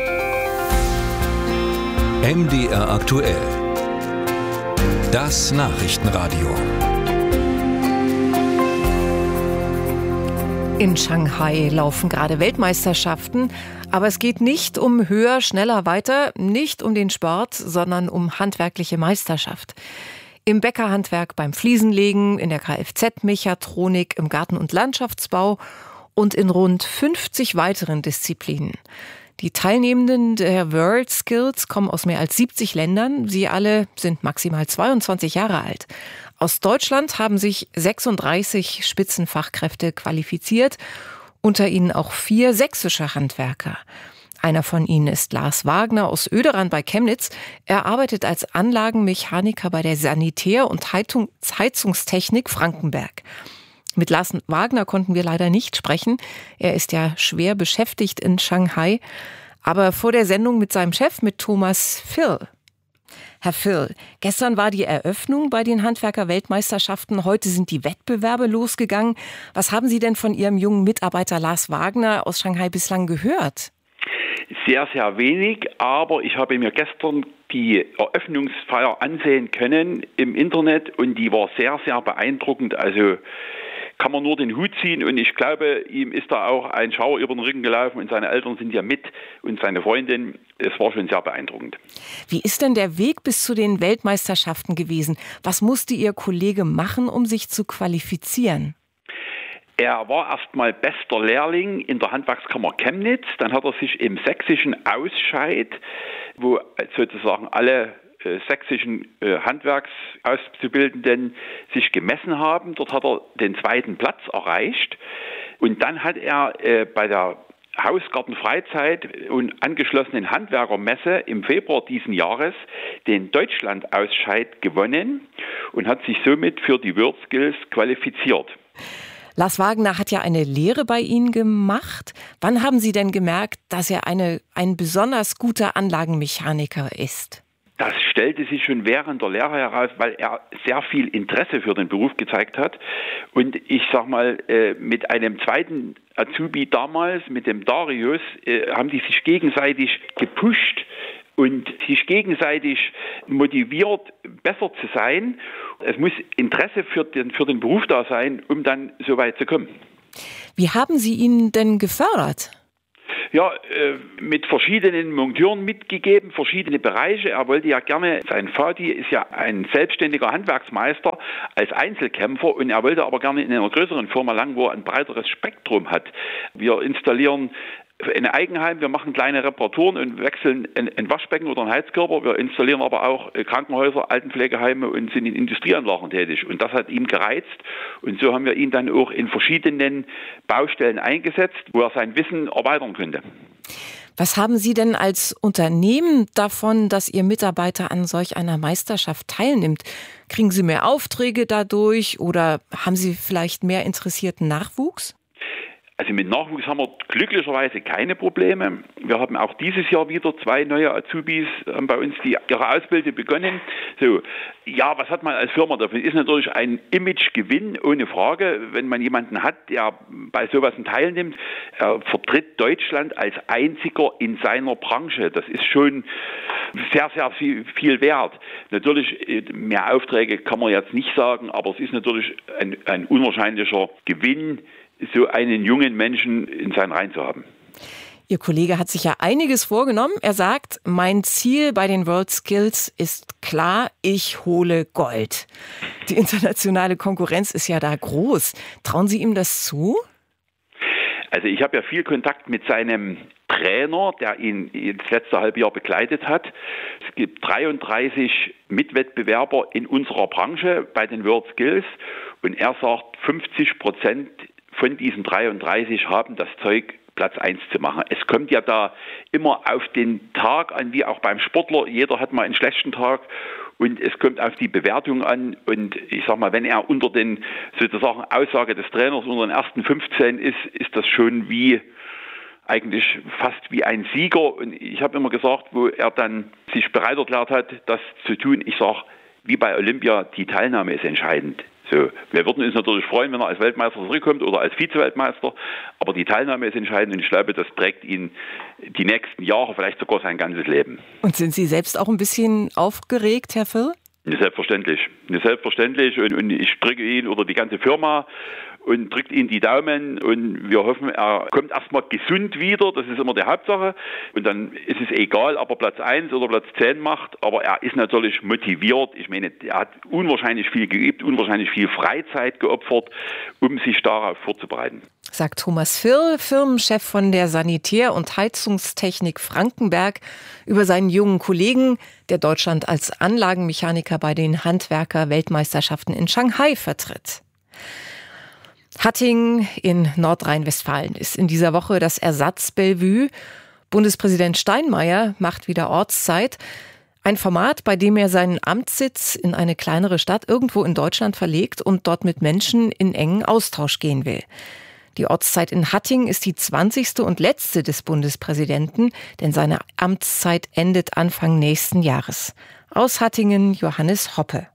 M D R aktuell. Das Nachrichtenradio. In Shanghai laufen gerade Weltmeisterschaften, aber es geht nicht um höher, schneller, weiter, nicht um den Sport, sondern um handwerkliche Meisterschaft. Im Bäckerhandwerk, beim Fliesenlegen, in der Kfz-Mechatronik, im Garten- und Landschaftsbau und in rund fünfzig weiteren Disziplinen. Die Teilnehmenden der World Skills kommen aus mehr als siebzig Ländern. Sie alle sind maximal zweiundzwanzig Jahre alt. Aus Deutschland haben sich sechsunddreißig Spitzenfachkräfte qualifiziert, unter ihnen auch vier sächsische Handwerker. Einer von ihnen ist Lars Wagner aus Oederan bei Chemnitz. Er arbeitet als Anlagenmechaniker bei der Sanitär- und Heizungstechnik Frankenberg. Mit Lars Wagner konnten wir leider nicht sprechen. Er ist ja schwer beschäftigt in Shanghai. Aber vor der Sendung mit seinem Chef, mit Thomas Phil. Herr Phil, gestern war die Eröffnung bei den Handwerker-Weltmeisterschaften. Heute sind die Wettbewerbe losgegangen. Was haben Sie denn von Ihrem jungen Mitarbeiter Lars Wagner aus Shanghai bislang gehört? Sehr, sehr wenig, aber ich habe mir gestern die Eröffnungsfeier ansehen können im Internet und die war sehr, sehr beeindruckend. Also kann man nur den Hut ziehen und ich glaube, ihm ist da auch ein Schauer über den Rücken gelaufen und seine Eltern sind ja mit und seine Freundin. Es war schon sehr beeindruckend. Wie ist denn der Weg bis zu den Weltmeisterschaften gewesen? Was musste Ihr Kollege machen, um sich zu qualifizieren? Er war erstmal bester Lehrling in der Handwerkskammer Chemnitz. Dann hat er sich im sächsischen Ausscheid, wo sozusagen alle äh, sächsischen äh, Handwerksauszubildenden sich gemessen haben. Dort hat er den zweiten Platz erreicht. Und dann hat er äh, bei der Hausgartenfreizeit und angeschlossenen Handwerkermesse im Februar diesen Jahres den Deutschlandausscheid gewonnen und hat sich somit für die World Skills qualifiziert. Lars Wagner hat ja eine Lehre bei Ihnen gemacht. Wann haben Sie denn gemerkt, dass er eine, ein besonders guter Anlagenmechaniker ist? Das stellte sich schon während der Lehre heraus, weil er sehr viel Interesse für den Beruf gezeigt hat. Und ich sag mal, mit einem zweiten Azubi damals, mit dem Darius, haben die sich gegenseitig gepusht, und sich gegenseitig motiviert, besser zu sein. Es muss Interesse für den, für den Beruf da sein, um dann so weit zu kommen. Wie haben Sie ihn denn gefördert? Ja, mit verschiedenen Monteuren mitgegeben, verschiedene Bereiche. Er wollte ja gerne, sein Vati ist ja ein selbstständiger Handwerksmeister als Einzelkämpfer und er wollte aber gerne in einer größeren Firma lang, wo er ein breiteres Spektrum hat. Wir installieren ein Eigenheim, wir machen kleine Reparaturen und wechseln ein, ein Waschbecken oder einen Heizkörper. Wir installieren aber auch Krankenhäuser, Altenpflegeheime und sind in Industrieanlagen tätig. Und das hat ihn gereizt. Und so haben wir ihn dann auch in verschiedenen Baustellen eingesetzt, wo er sein Wissen erweitern könnte. Was haben Sie denn als Unternehmen davon, dass Ihr Mitarbeiter an solch einer Meisterschaft teilnimmt? Kriegen Sie mehr Aufträge dadurch oder haben Sie vielleicht mehr interessierten Nachwuchs? Also mit Nachwuchs haben wir glücklicherweise keine Probleme. Wir haben auch dieses Jahr wieder zwei neue Azubis bei uns, die ihre Ausbildung begonnen. So, ja, was hat man als Firma davon? Ist natürlich ein Imagegewinn, ohne Frage. Wenn man jemanden hat, der bei sowas teilnimmt, er vertritt Deutschland als einziger in seiner Branche. Das ist schon sehr, sehr viel, viel wert. Natürlich, mehr Aufträge kann man jetzt nicht sagen, aber es ist natürlich ein, ein unwahrscheinlicher Gewinn, so einen jungen Menschen in seinen Reihen zu haben. Ihr Kollege hat sich ja einiges vorgenommen. Er sagt, mein Ziel bei den WorldSkills ist klar, ich hole Gold. Die internationale Konkurrenz ist ja da groß. Trauen Sie ihm das zu? Also ich habe ja viel Kontakt mit seinem Trainer, der ihn das letzte halbe Jahr begleitet hat. Es gibt dreiunddreißig Mitwettbewerber in unserer Branche bei den WorldSkills und er sagt, fünfzig Prozent von diesen dreiunddreißig haben das Zeug, Platz eins zu machen. Es kommt ja da immer auf den Tag an, wie auch beim Sportler. Jeder hat mal einen schlechten Tag und es kommt auf die Bewertung an. Und ich sag mal, wenn er unter den sozusagen Aussage des Trainers unter den ersten fünfzehn ist, ist das schon wie eigentlich fast wie ein Sieger. Und ich habe immer gesagt, wo er dann sich bereit erklärt hat, das zu tun, ich sage, wie bei Olympia, die Teilnahme ist entscheidend. So, wir würden uns natürlich freuen, wenn er als Weltmeister zurückkommt oder als Vize-Weltmeister, aber die Teilnahme ist entscheidend und ich glaube, das prägt ihn die nächsten Jahre, vielleicht sogar sein ganzes Leben. Und sind Sie selbst auch ein bisschen aufgeregt, Herr Phil? Selbstverständlich, selbstverständlich und, und ich drücke ihn oder die ganze Firma und drückt ihm die Daumen und wir hoffen, er kommt erstmal gesund wieder, das ist immer die Hauptsache und dann ist es egal, ob er Platz eins oder Platz zehn macht, aber er ist natürlich motiviert, ich meine, er hat unwahrscheinlich viel geübt, unwahrscheinlich viel Freizeit geopfert, um sich darauf vorzubereiten. Sagt Thomas Phil, Firmenchef von der Sanitär- und Heizungstechnik Frankenberg, über seinen jungen Kollegen, der Deutschland als Anlagenmechaniker bei den Handwerker-Weltmeisterschaften in Shanghai vertritt. Hattingen in Nordrhein-Westfalen ist in dieser Woche das Ersatz-Bellevue. Bundespräsident Steinmeier macht wieder Ortszeit. Ein Format, bei dem er seinen Amtssitz in eine kleinere Stadt irgendwo in Deutschland verlegt und dort mit Menschen in engen Austausch gehen will. Die Ortszeit in Hattingen ist die zwanzigste und letzte des Bundespräsidenten, denn seine Amtszeit endet Anfang nächsten Jahres. Aus Hattingen Johannes Hoppe.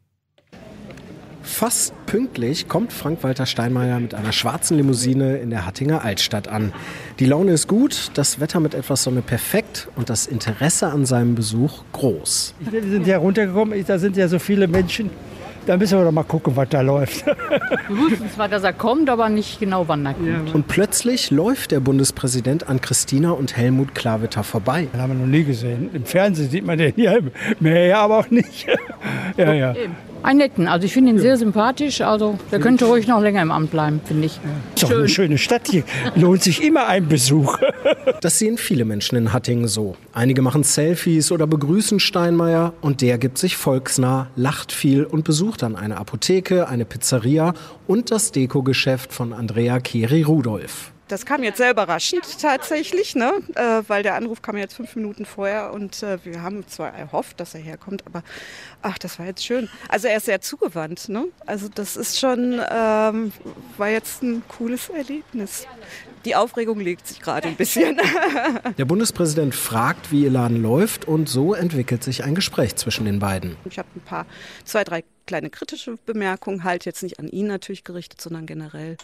Fast pünktlich kommt Frank-Walter Steinmeier mit einer schwarzen Limousine in der Hattinger Altstadt an. Die Laune ist gut, das Wetter mit etwas Sonne perfekt und das Interesse an seinem Besuch groß. Wir sind ja runtergekommen, da sind ja so viele Menschen. Da müssen wir doch mal gucken, was da läuft. Wir wussten zwar, dass er kommt, aber nicht genau, wann er kommt. Und plötzlich läuft der Bundespräsident an Christina und Helmut Klawitter vorbei. Den haben wir noch nie gesehen. Im Fernsehen sieht man den ja mehr, aber auch nicht. Ja, ja. Einen netten, also ich finde ihn sehr sympathisch, also der könnte ruhig noch länger im Amt bleiben, finde ich. Ist doch eine schöne Stadt hier, lohnt sich immer ein Besuch. Das sehen viele Menschen in Hattingen so. Einige machen Selfies oder begrüßen Steinmeier und der gibt sich volksnah, lacht viel und besucht dann eine Apotheke, eine Pizzeria und das Dekogeschäft von Andrea Keri-Rudolph. Das kam jetzt sehr überraschend tatsächlich, ne? äh, weil der Anruf kam jetzt fünf Minuten vorher und äh, wir haben zwar erhofft, dass er herkommt, aber ach, das war jetzt schön. Also er ist sehr zugewandt, ne? Also das ist schon, ähm, war jetzt ein cooles Erlebnis. Die Aufregung legt sich gerade ein bisschen. Der Bundespräsident fragt, wie ihr Laden läuft und so entwickelt sich ein Gespräch zwischen den beiden. Ich habe ein paar, zwei, drei kleine kritische Bemerkungen, halt jetzt nicht an ihn natürlich gerichtet, sondern generell,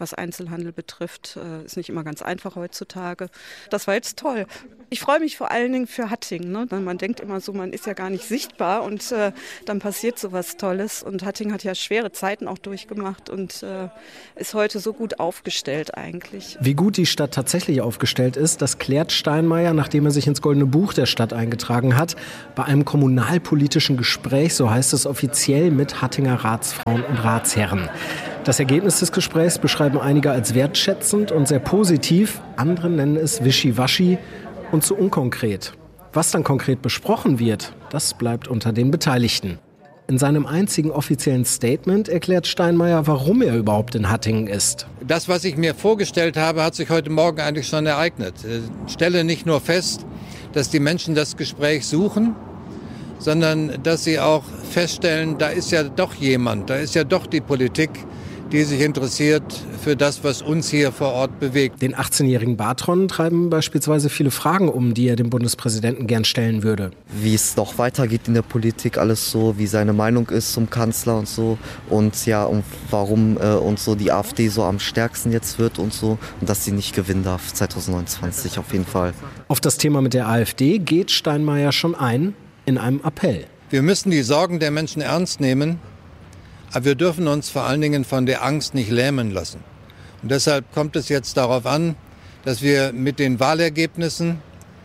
was Einzelhandel betrifft. Äh, ist nicht immer ganz einfach heutzutage. Das war jetzt toll. Ich freue mich vor allen Dingen für Hattingen. Ne? Man denkt immer so, man ist ja gar nicht sichtbar und äh, dann passiert so was Tolles. Und Hattingen hat ja schwere Zeiten auch durchgemacht und äh, ist heute so gut aufgestellt eigentlich. Wie gut die Stadt tatsächlich aufgestellt ist, das klärt Steinmeier, nachdem er sich ins Goldene Buch der Stadt eingetragen hat, bei einem kommunalpolitischen Gespräch, so heißt es offiziell, mit Hattinger Ratsfrauen und Ratsherren. Das Ergebnis des Gesprächs beschreiben einige als wertschätzend und sehr positiv, andere nennen es wischiwaschi und zu unkonkret. Was dann konkret besprochen wird, das bleibt unter den Beteiligten. In seinem einzigen offiziellen Statement erklärt Steinmeier, warum er überhaupt in Hattingen ist. Das, was ich mir vorgestellt habe, hat sich heute Morgen eigentlich schon ereignet. Ich stelle nicht nur fest, dass die Menschen das Gespräch suchen, sondern dass sie auch feststellen, da ist ja doch jemand, da ist ja doch die Politik, die sich interessiert für das, was uns hier vor Ort bewegt. Den achtzehnjährigen Bartron treiben beispielsweise viele Fragen um, die er dem Bundespräsidenten gern stellen würde. Wie es noch weitergeht in der Politik, alles so, wie seine Meinung ist zum Kanzler und so. Und ja, und warum äh, und so die AfD so am stärksten jetzt wird und so. Und dass sie nicht gewinnen darf zwanzig neunundzwanzig auf jeden Fall. Auf das Thema mit der AfD geht Steinmeier schon ein in einem Appell. Wir müssen die Sorgen der Menschen ernst nehmen. Aber wir dürfen uns vor allen Dingen von der Angst nicht lähmen lassen. Und deshalb kommt es jetzt darauf an, dass wir mit den Wahlergebnissen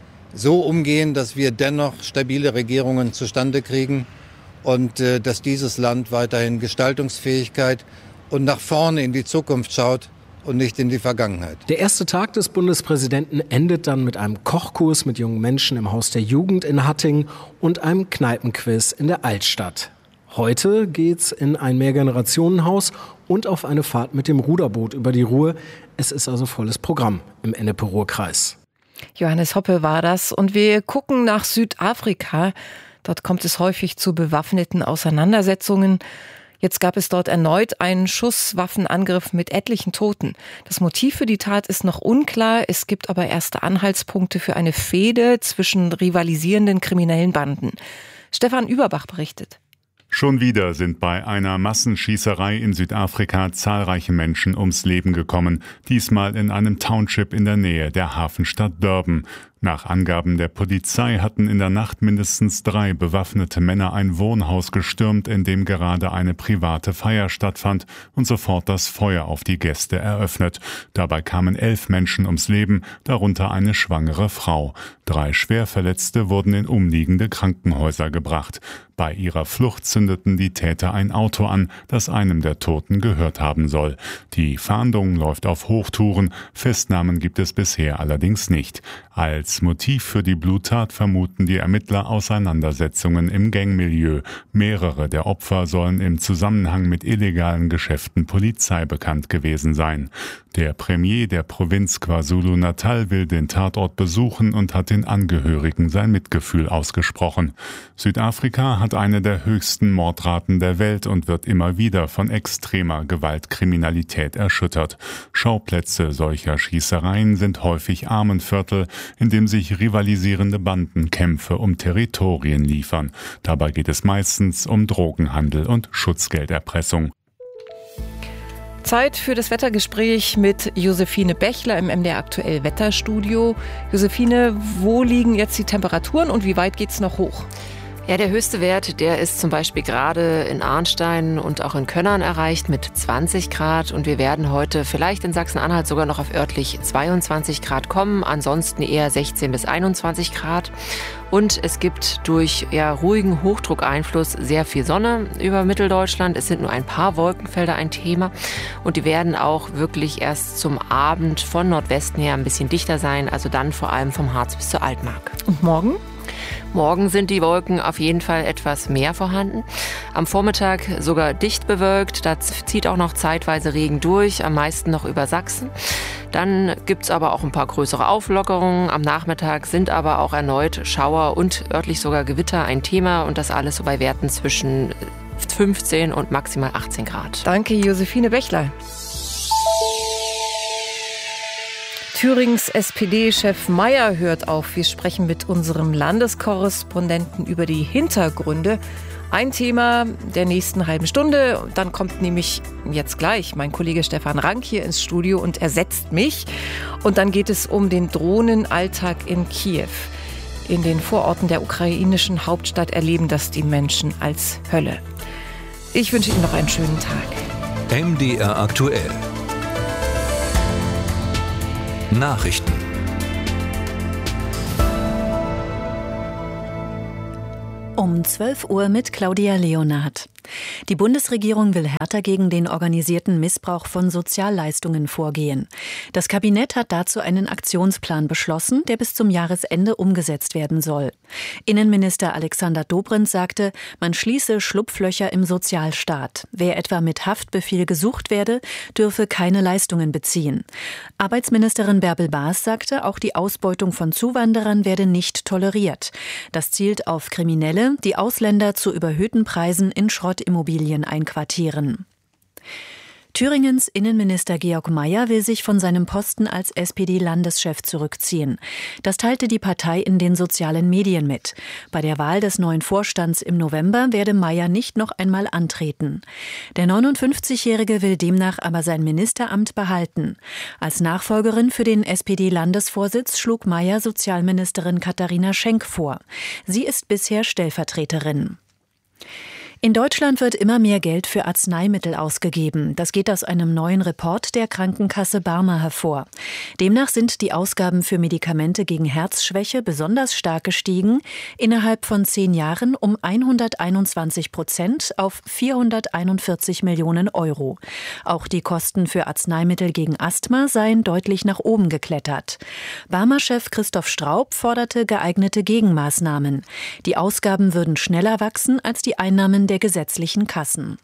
so umgehen, dass wir dennoch stabile Regierungen zustande kriegen und äh, dass dieses Land weiterhin Gestaltungsfähigkeit und nach vorne in die Zukunft schaut und nicht in die Vergangenheit. Der erste Tag des Bundespräsidenten endet dann mit einem Kochkurs mit jungen Menschen im Haus der Jugend in Hattingen und einem Kneipenquiz in der Altstadt. Heute geht's in ein Mehrgenerationenhaus und auf eine Fahrt mit dem Ruderboot über die Ruhr. Es ist also volles Programm im Ennepe-Ruhr-Kreis. Johannes Hoppe war das. Und wir gucken nach Südafrika. Dort kommt es häufig zu bewaffneten Auseinandersetzungen. Jetzt gab es dort erneut einen Schusswaffenangriff mit etlichen Toten. Das Motiv für die Tat ist noch unklar. Es gibt aber erste Anhaltspunkte für eine Fehde zwischen rivalisierenden kriminellen Banden. Stefan Überbach berichtet. Schon wieder sind bei einer Massenschießerei in Südafrika zahlreiche Menschen ums Leben gekommen, diesmal in einem Township in der Nähe der Hafenstadt Durban. Nach Angaben der Polizei hatten in der Nacht mindestens drei bewaffnete Männer ein Wohnhaus gestürmt, in dem gerade eine private Feier stattfand, und sofort das Feuer auf die Gäste eröffnet. Dabei kamen elf Menschen ums Leben, darunter eine schwangere Frau. Drei Schwerverletzte wurden in umliegende Krankenhäuser gebracht. Bei ihrer Flucht zündeten die Täter ein Auto an, das einem der Toten gehört haben soll. Die Fahndung läuft auf Hochtouren, Festnahmen gibt es bisher allerdings nicht. Als Motiv für die Bluttat vermuten die Ermittler Auseinandersetzungen im Gangmilieu. Mehrere der Opfer sollen im Zusammenhang mit illegalen Geschäften Polizei bekannt gewesen sein. Der Premier der Provinz KwaZulu-Natal will den Tatort besuchen und hat den Angehörigen sein Mitgefühl ausgesprochen. Südafrika hat eine der höchsten Mordraten der Welt und wird immer wieder von extremer Gewaltkriminalität erschüttert. Schauplätze solcher Schießereien sind häufig Armenviertel, in dem sich rivalisierende Banden Kämpfe um Territorien liefern. Dabei geht es meistens um Drogenhandel und Schutzgelderpressung. Zeit für das Wettergespräch mit Josephine Bechler im M D R Aktuell Wetterstudio. Josephine, wo liegen jetzt die Temperaturen und wie weit geht's noch hoch? Ja, der höchste Wert, der ist zum Beispiel gerade in Arnstein und auch in Könnern erreicht mit zwanzig Grad. Und wir werden heute vielleicht in Sachsen-Anhalt sogar noch auf örtlich zweiundzwanzig Grad kommen. Ansonsten eher sechzehn bis einundzwanzig Grad. Und es gibt durch ja, ruhigen Hochdruckeinfluss sehr viel Sonne über Mitteldeutschland. Es sind nur ein paar Wolkenfelder ein Thema. Und die werden auch wirklich erst zum Abend von Nordwesten her ein bisschen dichter sein. Also dann vor allem vom Harz bis zur Altmark. Und morgen? Morgen sind die Wolken auf jeden Fall etwas mehr vorhanden. Am Vormittag sogar dicht bewölkt. Da zieht auch noch zeitweise Regen durch, am meisten noch über Sachsen. Dann gibt's aber auch ein paar größere Auflockerungen. Am Nachmittag sind aber auch erneut Schauer und örtlich sogar Gewitter ein Thema. Und das alles so bei Werten zwischen fünfzehn und maximal achtzehn Grad. Danke, Josephine Bechler. Thürings S P D-Chef Mayer hört auf. Wir sprechen mit unserem Landeskorrespondenten über die Hintergründe Ein Thema der nächsten halben Stunde. Dann kommt nämlich jetzt gleich mein Kollege Stefan Rank hier ins Studio und ersetzt mich. Und dann geht es um den Drohnenalltag in Kiew. In den Vororten der ukrainischen Hauptstadt erleben das die Menschen als Hölle. Ich wünsche Ihnen noch einen schönen Tag. M D R aktuell. Nachrichten. Um zwölf Uhr mit Claudia Leonhardt. Die Bundesregierung will härter gegen den organisierten Missbrauch von Sozialleistungen vorgehen. Das Kabinett hat dazu einen Aktionsplan beschlossen, der bis zum Jahresende umgesetzt werden soll. Innenminister Alexander Dobrindt sagte, man schließe Schlupflöcher im Sozialstaat. Wer etwa mit Haftbefehl gesucht werde, dürfe keine Leistungen beziehen. Arbeitsministerin Bärbel Baas sagte, auch die Ausbeutung von Zuwanderern werde nicht toleriert. Das zielt auf Kriminelle, die Ausländer zu überhöhten Preisen in Schrottimmobilien einquartieren. Thüringens Innenminister Georg Mayer will sich von seinem Posten als S P D-Landeschef zurückziehen. Das teilte die Partei in den sozialen Medien mit. Bei der Wahl des neuen Vorstands im November werde Mayer nicht noch einmal antreten. Der neunundfünfzigjährige will demnach aber sein Ministeramt behalten. Als Nachfolgerin für den S P D-Landesvorsitz schlug Mayer Sozialministerin Katharina Schenk vor. Sie ist bisher Stellvertreterin. In Deutschland wird immer mehr Geld für Arzneimittel ausgegeben. Das geht aus einem neuen Report der Krankenkasse Barmer hervor. Demnach sind die Ausgaben für Medikamente gegen Herzschwäche besonders stark gestiegen, innerhalb von zehn Jahren um hunderteinundzwanzig Prozent auf vierhunderteinundvierzig Millionen Euro. Auch die Kosten für Arzneimittel gegen Asthma seien deutlich nach oben geklettert. Barmer-Chef Christoph Straub forderte geeignete Gegenmaßnahmen. Die Ausgaben würden schneller wachsen als die Einnahmen der gesetzlichen Kassen.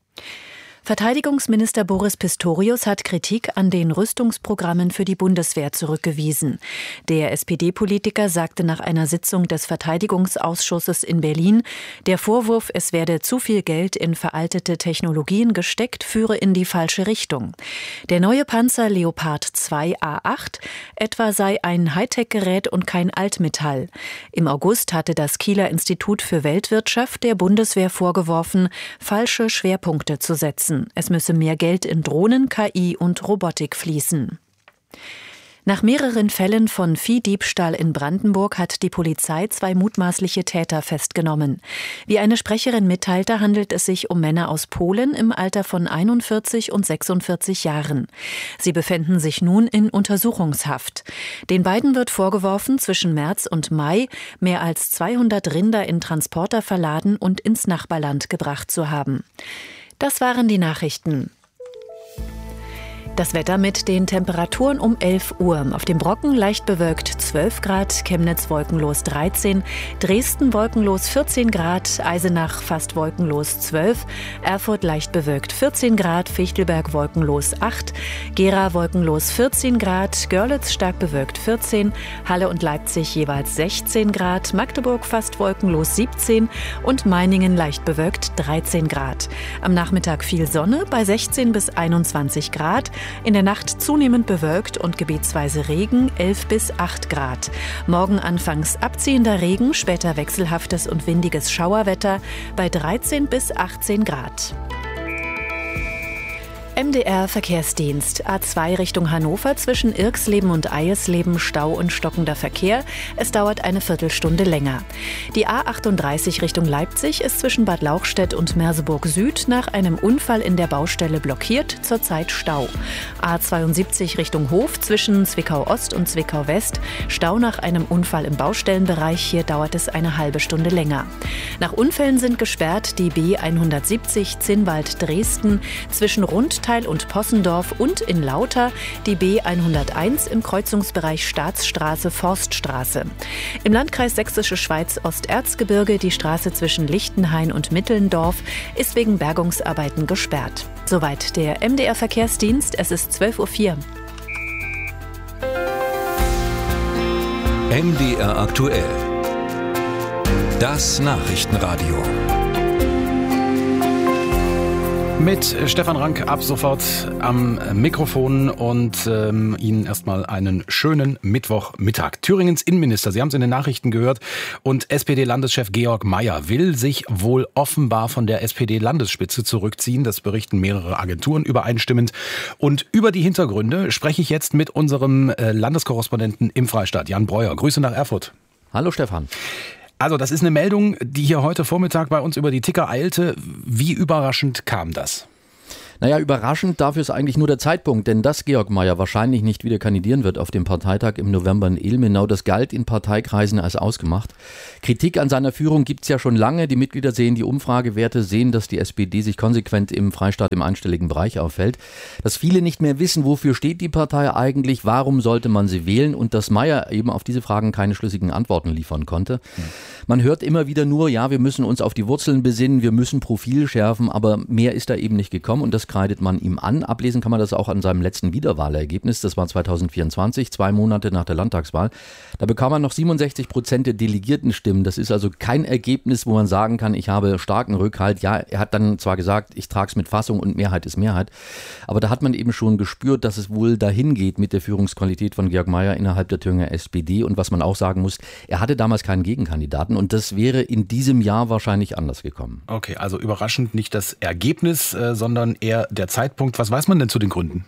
Verteidigungsminister Boris Pistorius hat Kritik an den Rüstungsprogrammen für die Bundeswehr zurückgewiesen. Der S P D-Politiker sagte nach einer Sitzung des Verteidigungsausschusses in Berlin, der Vorwurf, es werde zu viel Geld in veraltete Technologien gesteckt, führe in die falsche Richtung. Der neue Panzer Leopard zwei A acht etwa sei ein Hightech-Gerät und kein Altmetall. Im August hatte das Kieler Institut für Weltwirtschaft der Bundeswehr vorgeworfen, falsche Schwerpunkte zu setzen. Es müsse mehr Geld in Drohnen, K I und Robotik fließen. Nach mehreren Fällen von Viehdiebstahl in Brandenburg hat die Polizei zwei mutmaßliche Täter festgenommen. Wie eine Sprecherin mitteilte, handelt es sich um Männer aus Polen im Alter von einundvierzig und sechsundvierzig Jahren. Sie befänden sich nun in Untersuchungshaft. Den beiden wird vorgeworfen, zwischen März und Mai mehr als zweihundert Rinder in Transporter verladen und ins Nachbarland gebracht zu haben. Das waren die Nachrichten. Das Wetter mit den Temperaturen um elf Uhr. Auf dem Brocken leicht bewölkt zwölf Grad, Chemnitz wolkenlos dreizehn, Dresden wolkenlos vierzehn Grad, Eisenach fast wolkenlos zwölf, Erfurt leicht bewölkt vierzehn Grad, Fichtelberg wolkenlos acht, Gera wolkenlos vierzehn Grad, Görlitz stark bewölkt vierzehn, Halle und Leipzig jeweils sechzehn Grad, Magdeburg fast wolkenlos siebzehn und Meiningen leicht bewölkt dreizehn Grad. Am Nachmittag viel Sonne bei sechzehn bis einundzwanzig Grad. In der Nacht zunehmend bewölkt und gebietsweise Regen, elf bis acht Grad. Morgen anfangs abziehender Regen, später wechselhaftes und windiges Schauerwetter bei dreizehn bis achtzehn Grad. M D R Verkehrsdienst. A zwei Richtung Hannover zwischen Irxleben und Eilsleben Stau und stockender Verkehr. Es dauert eine Viertelstunde länger. Die A achtunddreißig Richtung Leipzig ist zwischen Bad Lauchstädt und Merseburg Süd nach einem Unfall in der Baustelle blockiert, zurzeit Stau. A zweiundsiebzig Richtung Hof zwischen Zwickau Ost und Zwickau West. Stau nach einem Unfall im Baustellenbereich. Hier dauert es eine halbe Stunde länger. Nach Unfällen sind gesperrt die B hundertsiebzig Zinnwald Dresden zwischen Rundtal und Possendorf und in Lauter die B hunderteins im Kreuzungsbereich Staatsstraße-Forststraße. Im Landkreis Sächsische Schweiz Osterzgebirge die Straße zwischen Lichtenhain und Mittelndorf ist wegen Bergungsarbeiten gesperrt. Soweit der M D R Verkehrsdienst. Es ist zwölf Uhr vier. M D R aktuell. Das Nachrichtenradio. Mit Stefan Rank ab sofort am Mikrofon und ähm, Ihnen erstmal einen schönen Mittwochmittag. Thüringens Innenminister, Sie haben es in den Nachrichten gehört, und S P D-Landeschef Georg Mayer will sich wohl offenbar von der S P D-Landesspitze zurückziehen. Das berichten mehrere Agenturen übereinstimmend. Und über die Hintergründe spreche ich jetzt mit unserem äh, Landeskorrespondenten im Freistaat, Jan Breuer. Grüße nach Erfurt. Hallo Stefan. Also das ist eine Meldung, die hier heute Vormittag bei uns über die Ticker eilte. Wie überraschend kam das? Naja, überraschend dafür ist eigentlich nur der Zeitpunkt, denn dass Georg Mayer wahrscheinlich nicht wieder kandidieren wird auf dem Parteitag im November in Ilmenau, das galt in Parteikreisen als ausgemacht. Kritik an seiner Führung gibt es ja schon lange. Die Mitglieder sehen die Umfragewerte, sehen, dass die S P D sich konsequent im Freistaat im einstelligen Bereich aufhält. Dass viele nicht mehr wissen, wofür steht die Partei eigentlich, warum sollte man sie wählen, und dass Mayer eben auf diese Fragen keine schlüssigen Antworten liefern konnte. Mhm. Man hört immer wieder nur, ja, wir müssen uns auf die Wurzeln besinnen, wir müssen Profil schärfen, aber mehr ist da eben nicht gekommen, und das kreidet man ihm an. Ablesen kann man das auch an seinem letzten Wiederwahlergebnis. Das war zweitausendvierundzwanzig, zwei Monate nach der Landtagswahl. Da bekam er noch siebenundsechzig Prozent der Delegiertenstimmen. Das ist also kein Ergebnis, wo man sagen kann, ich habe starken Rückhalt. Ja, er hat dann zwar gesagt, ich trage es mit Fassung und Mehrheit ist Mehrheit. Aber da hat man eben schon gespürt, dass es wohl dahin geht mit der Führungsqualität von Georg Mayer innerhalb der Thüringer S P D. Und was man auch sagen muss, er hatte damals keinen Gegenkandidaten, und das wäre in diesem Jahr wahrscheinlich anders gekommen. Okay, also überraschend nicht das Ergebnis, äh, sondern eher der Zeitpunkt. Was weiß man denn zu den Gründen?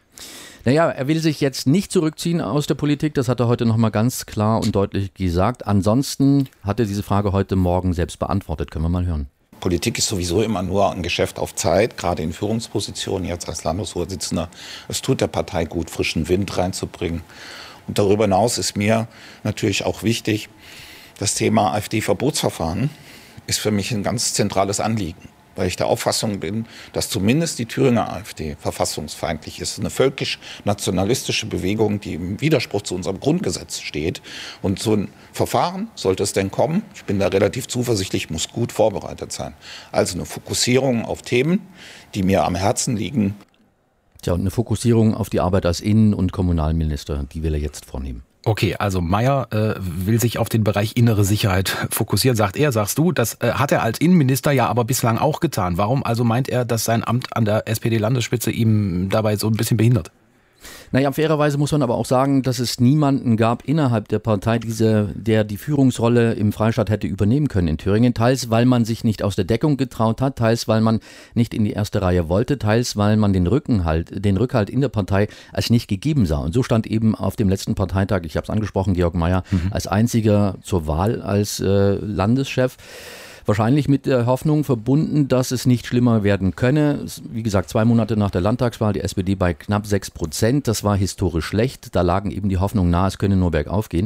Naja, er will sich jetzt nicht zurückziehen aus der Politik. Das hat er heute nochmal ganz klar und deutlich gesagt. Ansonsten hat er diese Frage heute Morgen selbst beantwortet. Können wir mal hören. Politik ist sowieso immer nur ein Geschäft auf Zeit, gerade in Führungspositionen, jetzt als Landesvorsitzender. Es tut der Partei gut, frischen Wind reinzubringen. Und darüber hinaus ist mir natürlich auch wichtig, das Thema AfD-Verbotsverfahren ist für mich ein ganz zentrales Anliegen, weil ich der Auffassung bin, dass zumindest die Thüringer AfD verfassungsfeindlich ist. Eine völkisch-nationalistische Bewegung, die im Widerspruch zu unserem Grundgesetz steht. Und so ein Verfahren, sollte es denn kommen, ich bin da relativ zuversichtlich, muss gut vorbereitet sein. Also eine Fokussierung auf Themen, die mir am Herzen liegen. Tja, und eine Fokussierung auf die Arbeit als Innen- und Kommunalminister, die will er jetzt vornehmen. Okay, also Mayer äh, will sich auf den Bereich innere Sicherheit fokussieren, sagt er, sagst du. Das äh, hat er als Innenminister ja aber bislang auch getan. Warum also meint er, dass sein Amt an der S P D-Landesspitze ihm dabei so ein bisschen behindert? Naja, fairerweise muss man aber auch sagen, dass es niemanden gab innerhalb der Partei, diese, der die Führungsrolle im Freistaat hätte übernehmen können in Thüringen. Teils, weil man sich nicht aus der Deckung getraut hat, teils, weil man nicht in die erste Reihe wollte, teils, weil man den Rückenhalt, den Rückhalt in der Partei als nicht gegeben sah. Und so stand eben auf dem letzten Parteitag, ich habe es angesprochen, Georg Mayer mhm. als einziger zur Wahl als äh, Landeschef. Wahrscheinlich mit der Hoffnung verbunden, dass es nicht schlimmer werden könne. Wie gesagt, zwei Monate nach der Landtagswahl, die S P D bei knapp sechs Prozent. Das war historisch schlecht. Da lagen eben die Hoffnungen nahe, es könne nur bergauf gehen.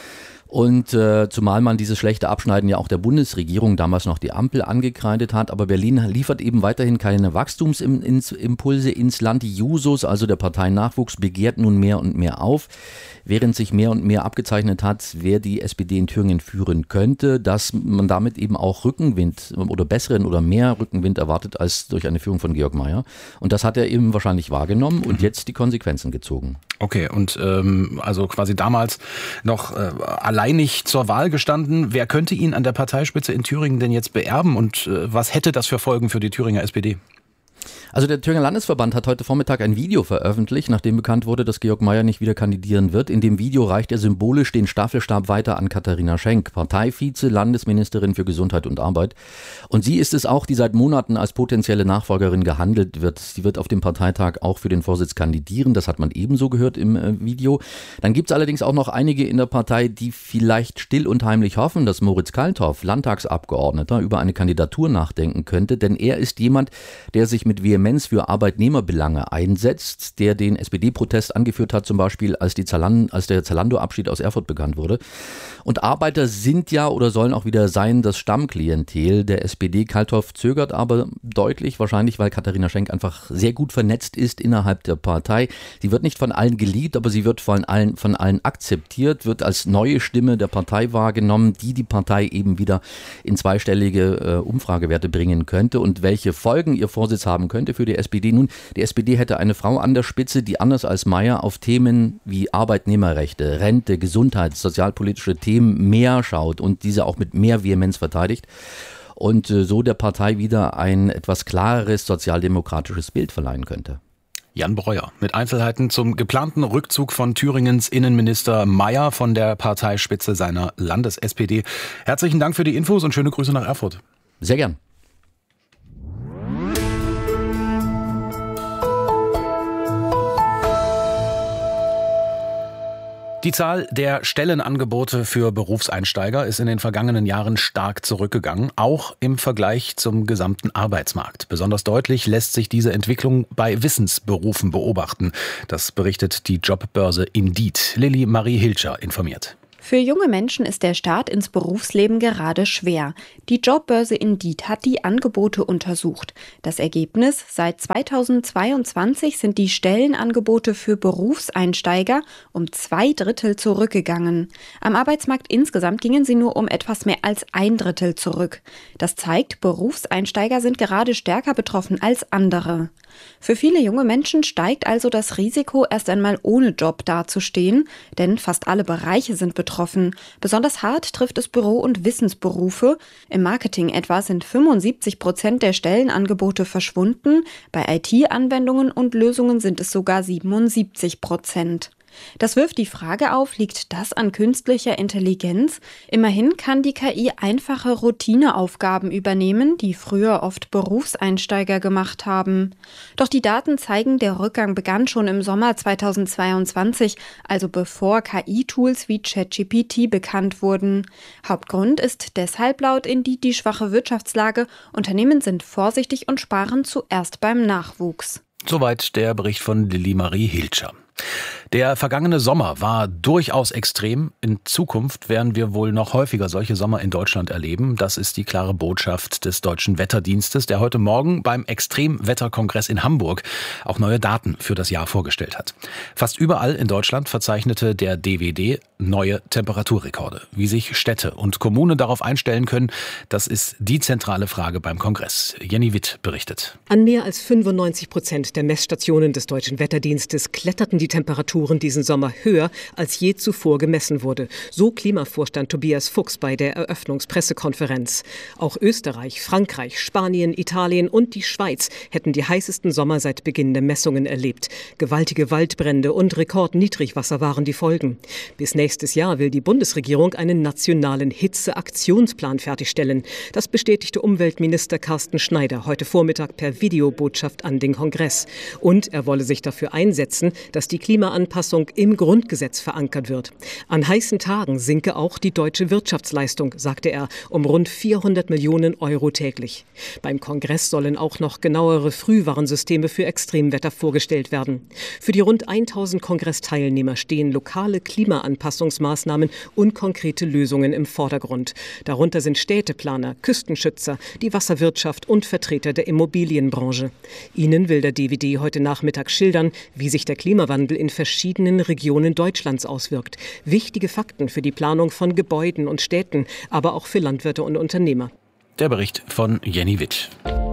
Und äh, zumal man dieses schlechte Abschneiden ja auch der Bundesregierung, damals noch die Ampel, angekreidet hat. Aber Berlin liefert eben weiterhin keine Wachstumsimpulse ins Land. Die Jusos, also der Parteinachwuchs, begehrt nun mehr und mehr auf. Während sich mehr und mehr abgezeichnet hat, wer die S P D in Thüringen führen könnte, dass man damit eben auch Rückenwind oder besseren oder mehr Rückenwind erwartet als durch eine Führung von Georg Mayer. Und das hat er eben wahrscheinlich wahrgenommen und jetzt die Konsequenzen gezogen. Okay, und ähm, also quasi damals noch äh, alleinig zur Wahl gestanden. Wer könnte ihn an der Parteispitze in Thüringen denn jetzt beerben, und äh, was hätte das für Folgen für die Thüringer S P D? Also der Thüringer Landesverband hat heute Vormittag ein Video veröffentlicht, nachdem bekannt wurde, dass Georg Mayer nicht wieder kandidieren wird. In dem Video reicht er symbolisch den Staffelstab weiter an Katharina Schenk, Parteivize, Landesministerin für Gesundheit und Arbeit. Und sie ist es auch, die seit Monaten als potenzielle Nachfolgerin gehandelt wird. Sie wird auf dem Parteitag auch für den Vorsitz kandidieren, das hat man ebenso gehört im äh, Video. Dann gibt es allerdings auch noch einige in der Partei, die vielleicht still und heimlich hoffen, dass Moritz Kalthoff, Landtagsabgeordneter, über eine Kandidatur nachdenken könnte, denn er ist jemand, der sich mit Vehemenz für Arbeitnehmerbelange einsetzt, der den S P D-Protest angeführt hat, zum Beispiel als, die Zalan, als der Zalando-Abschied aus Erfurt bekannt wurde. Und Arbeiter sind ja oder sollen auch wieder sein das Stammklientel der S P D. Kalthoff zögert aber deutlich, wahrscheinlich weil Katharina Schenk einfach sehr gut vernetzt ist innerhalb der Partei. Sie wird nicht von allen geliebt, aber sie wird von allen, von allen akzeptiert, wird als neue Stimme der Partei wahrgenommen, die die Partei eben wieder in zweistellige äh, Umfragewerte bringen könnte. Und welche Folgen ihr Vorsitz haben könnte für die S P D. Nun, die S P D hätte eine Frau an der Spitze, die anders als Mayer auf Themen wie Arbeitnehmerrechte, Rente, Gesundheit, sozialpolitische Themen mehr schaut und diese auch mit mehr Vehemenz verteidigt. und so der Partei wieder ein etwas klareres sozialdemokratisches Bild verleihen könnte. Jan Breuer mit Einzelheiten zum geplanten Rückzug von Thüringens Innenminister Mayer von der Parteispitze seiner Landes-S P D. Herzlichen Dank für die Infos und schöne Grüße nach Erfurt. Sehr gern. Die Zahl der Stellenangebote für Berufseinsteiger ist in den vergangenen Jahren stark zurückgegangen, auch im Vergleich zum gesamten Arbeitsmarkt. Besonders deutlich lässt sich diese Entwicklung bei Wissensberufen beobachten. Das berichtet die Jobbörse Indeed. Lilly Marie Hilscher informiert. Für junge Menschen ist der Start ins Berufsleben gerade schwer. Die Jobbörse Indeed hat die Angebote untersucht. Das Ergebnis: Seit zweitausendzweiundzwanzig sind die Stellenangebote für Berufseinsteiger um zwei Drittel zurückgegangen. Am Arbeitsmarkt insgesamt gingen sie nur um etwas mehr als ein Drittel zurück. Das zeigt, Berufseinsteiger sind gerade stärker betroffen als andere. Für viele junge Menschen steigt also das Risiko, erst einmal ohne Job dazustehen, denn fast alle Bereiche sind betroffen. Besonders hart trifft es Büro- und Wissensberufe. Im Marketing etwa sind fünfundsiebzig Prozent der Stellenangebote verschwunden, bei I T-Anwendungen und Lösungen sind es sogar siebenundsiebzig Prozent. Das wirft die Frage auf, liegt das an künstlicher Intelligenz? Immerhin kann die K I einfache Routineaufgaben übernehmen, die früher oft Berufseinsteiger gemacht haben. Doch die Daten zeigen, der Rückgang begann schon im Sommer zweitausendzweiundzwanzig, also bevor K I-Tools wie ChatGPT bekannt wurden. Hauptgrund ist deshalb laut Indeed die schwache Wirtschaftslage. Unternehmen sind vorsichtig und sparen zuerst beim Nachwuchs. Soweit der Bericht von Lilly Marie Hilscher. Der vergangene Sommer war durchaus extrem. In Zukunft werden wir wohl noch häufiger solche Sommer in Deutschland erleben. Das ist die klare Botschaft des Deutschen Wetterdienstes, der heute Morgen beim Extremwetterkongress in Hamburg auch neue Daten für das Jahr vorgestellt hat. Fast überall in Deutschland verzeichnete der D W D neue Temperaturrekorde. Wie sich Städte und Kommunen darauf einstellen können, das ist die zentrale Frage beim Kongress. Jenny Witt berichtet. An mehr als fünfundneunzig Prozent der Messstationen des Deutschen Wetterdienstes kletterten die Temperaturen diesen Sommer höher, als je zuvor gemessen wurde. So Klimavorstand Tobias Fuchs bei der Eröffnungspressekonferenz. Auch Österreich, Frankreich, Spanien, Italien und die Schweiz hätten die heißesten Sommer seit Beginn der Messungen erlebt. Gewaltige Waldbrände und Rekordniedrigwasser waren die Folgen. Bis nächstes Jahr will die Bundesregierung einen nationalen Hitzeaktionsplan fertigstellen. Das bestätigte Umweltminister Carsten Schneider heute Vormittag per Videobotschaft an den Kongress. Und er wolle sich dafür einsetzen, dass die Klimaanpassung im Grundgesetz verankert wird. An heißen Tagen sinke auch die deutsche Wirtschaftsleistung, sagte er, um rund vierhundert Millionen Euro täglich. Beim Kongress sollen auch noch genauere Frühwarnsysteme für Extremwetter vorgestellt werden. Für die rund tausend Kongressteilnehmer stehen lokale Klimaanpassungsmaßnahmen und konkrete Lösungen im Vordergrund. Darunter sind Städteplaner, Küstenschützer, die Wasserwirtschaft und Vertreter der Immobilienbranche. Ihnen will der D W D heute Nachmittag schildern, wie sich der Klimawandel in verschiedenen Regionen Deutschlands auswirkt. Wichtige Fakten für die Planung von Gebäuden und Städten, aber auch für Landwirte und Unternehmer. Der Bericht von Jenny Witt.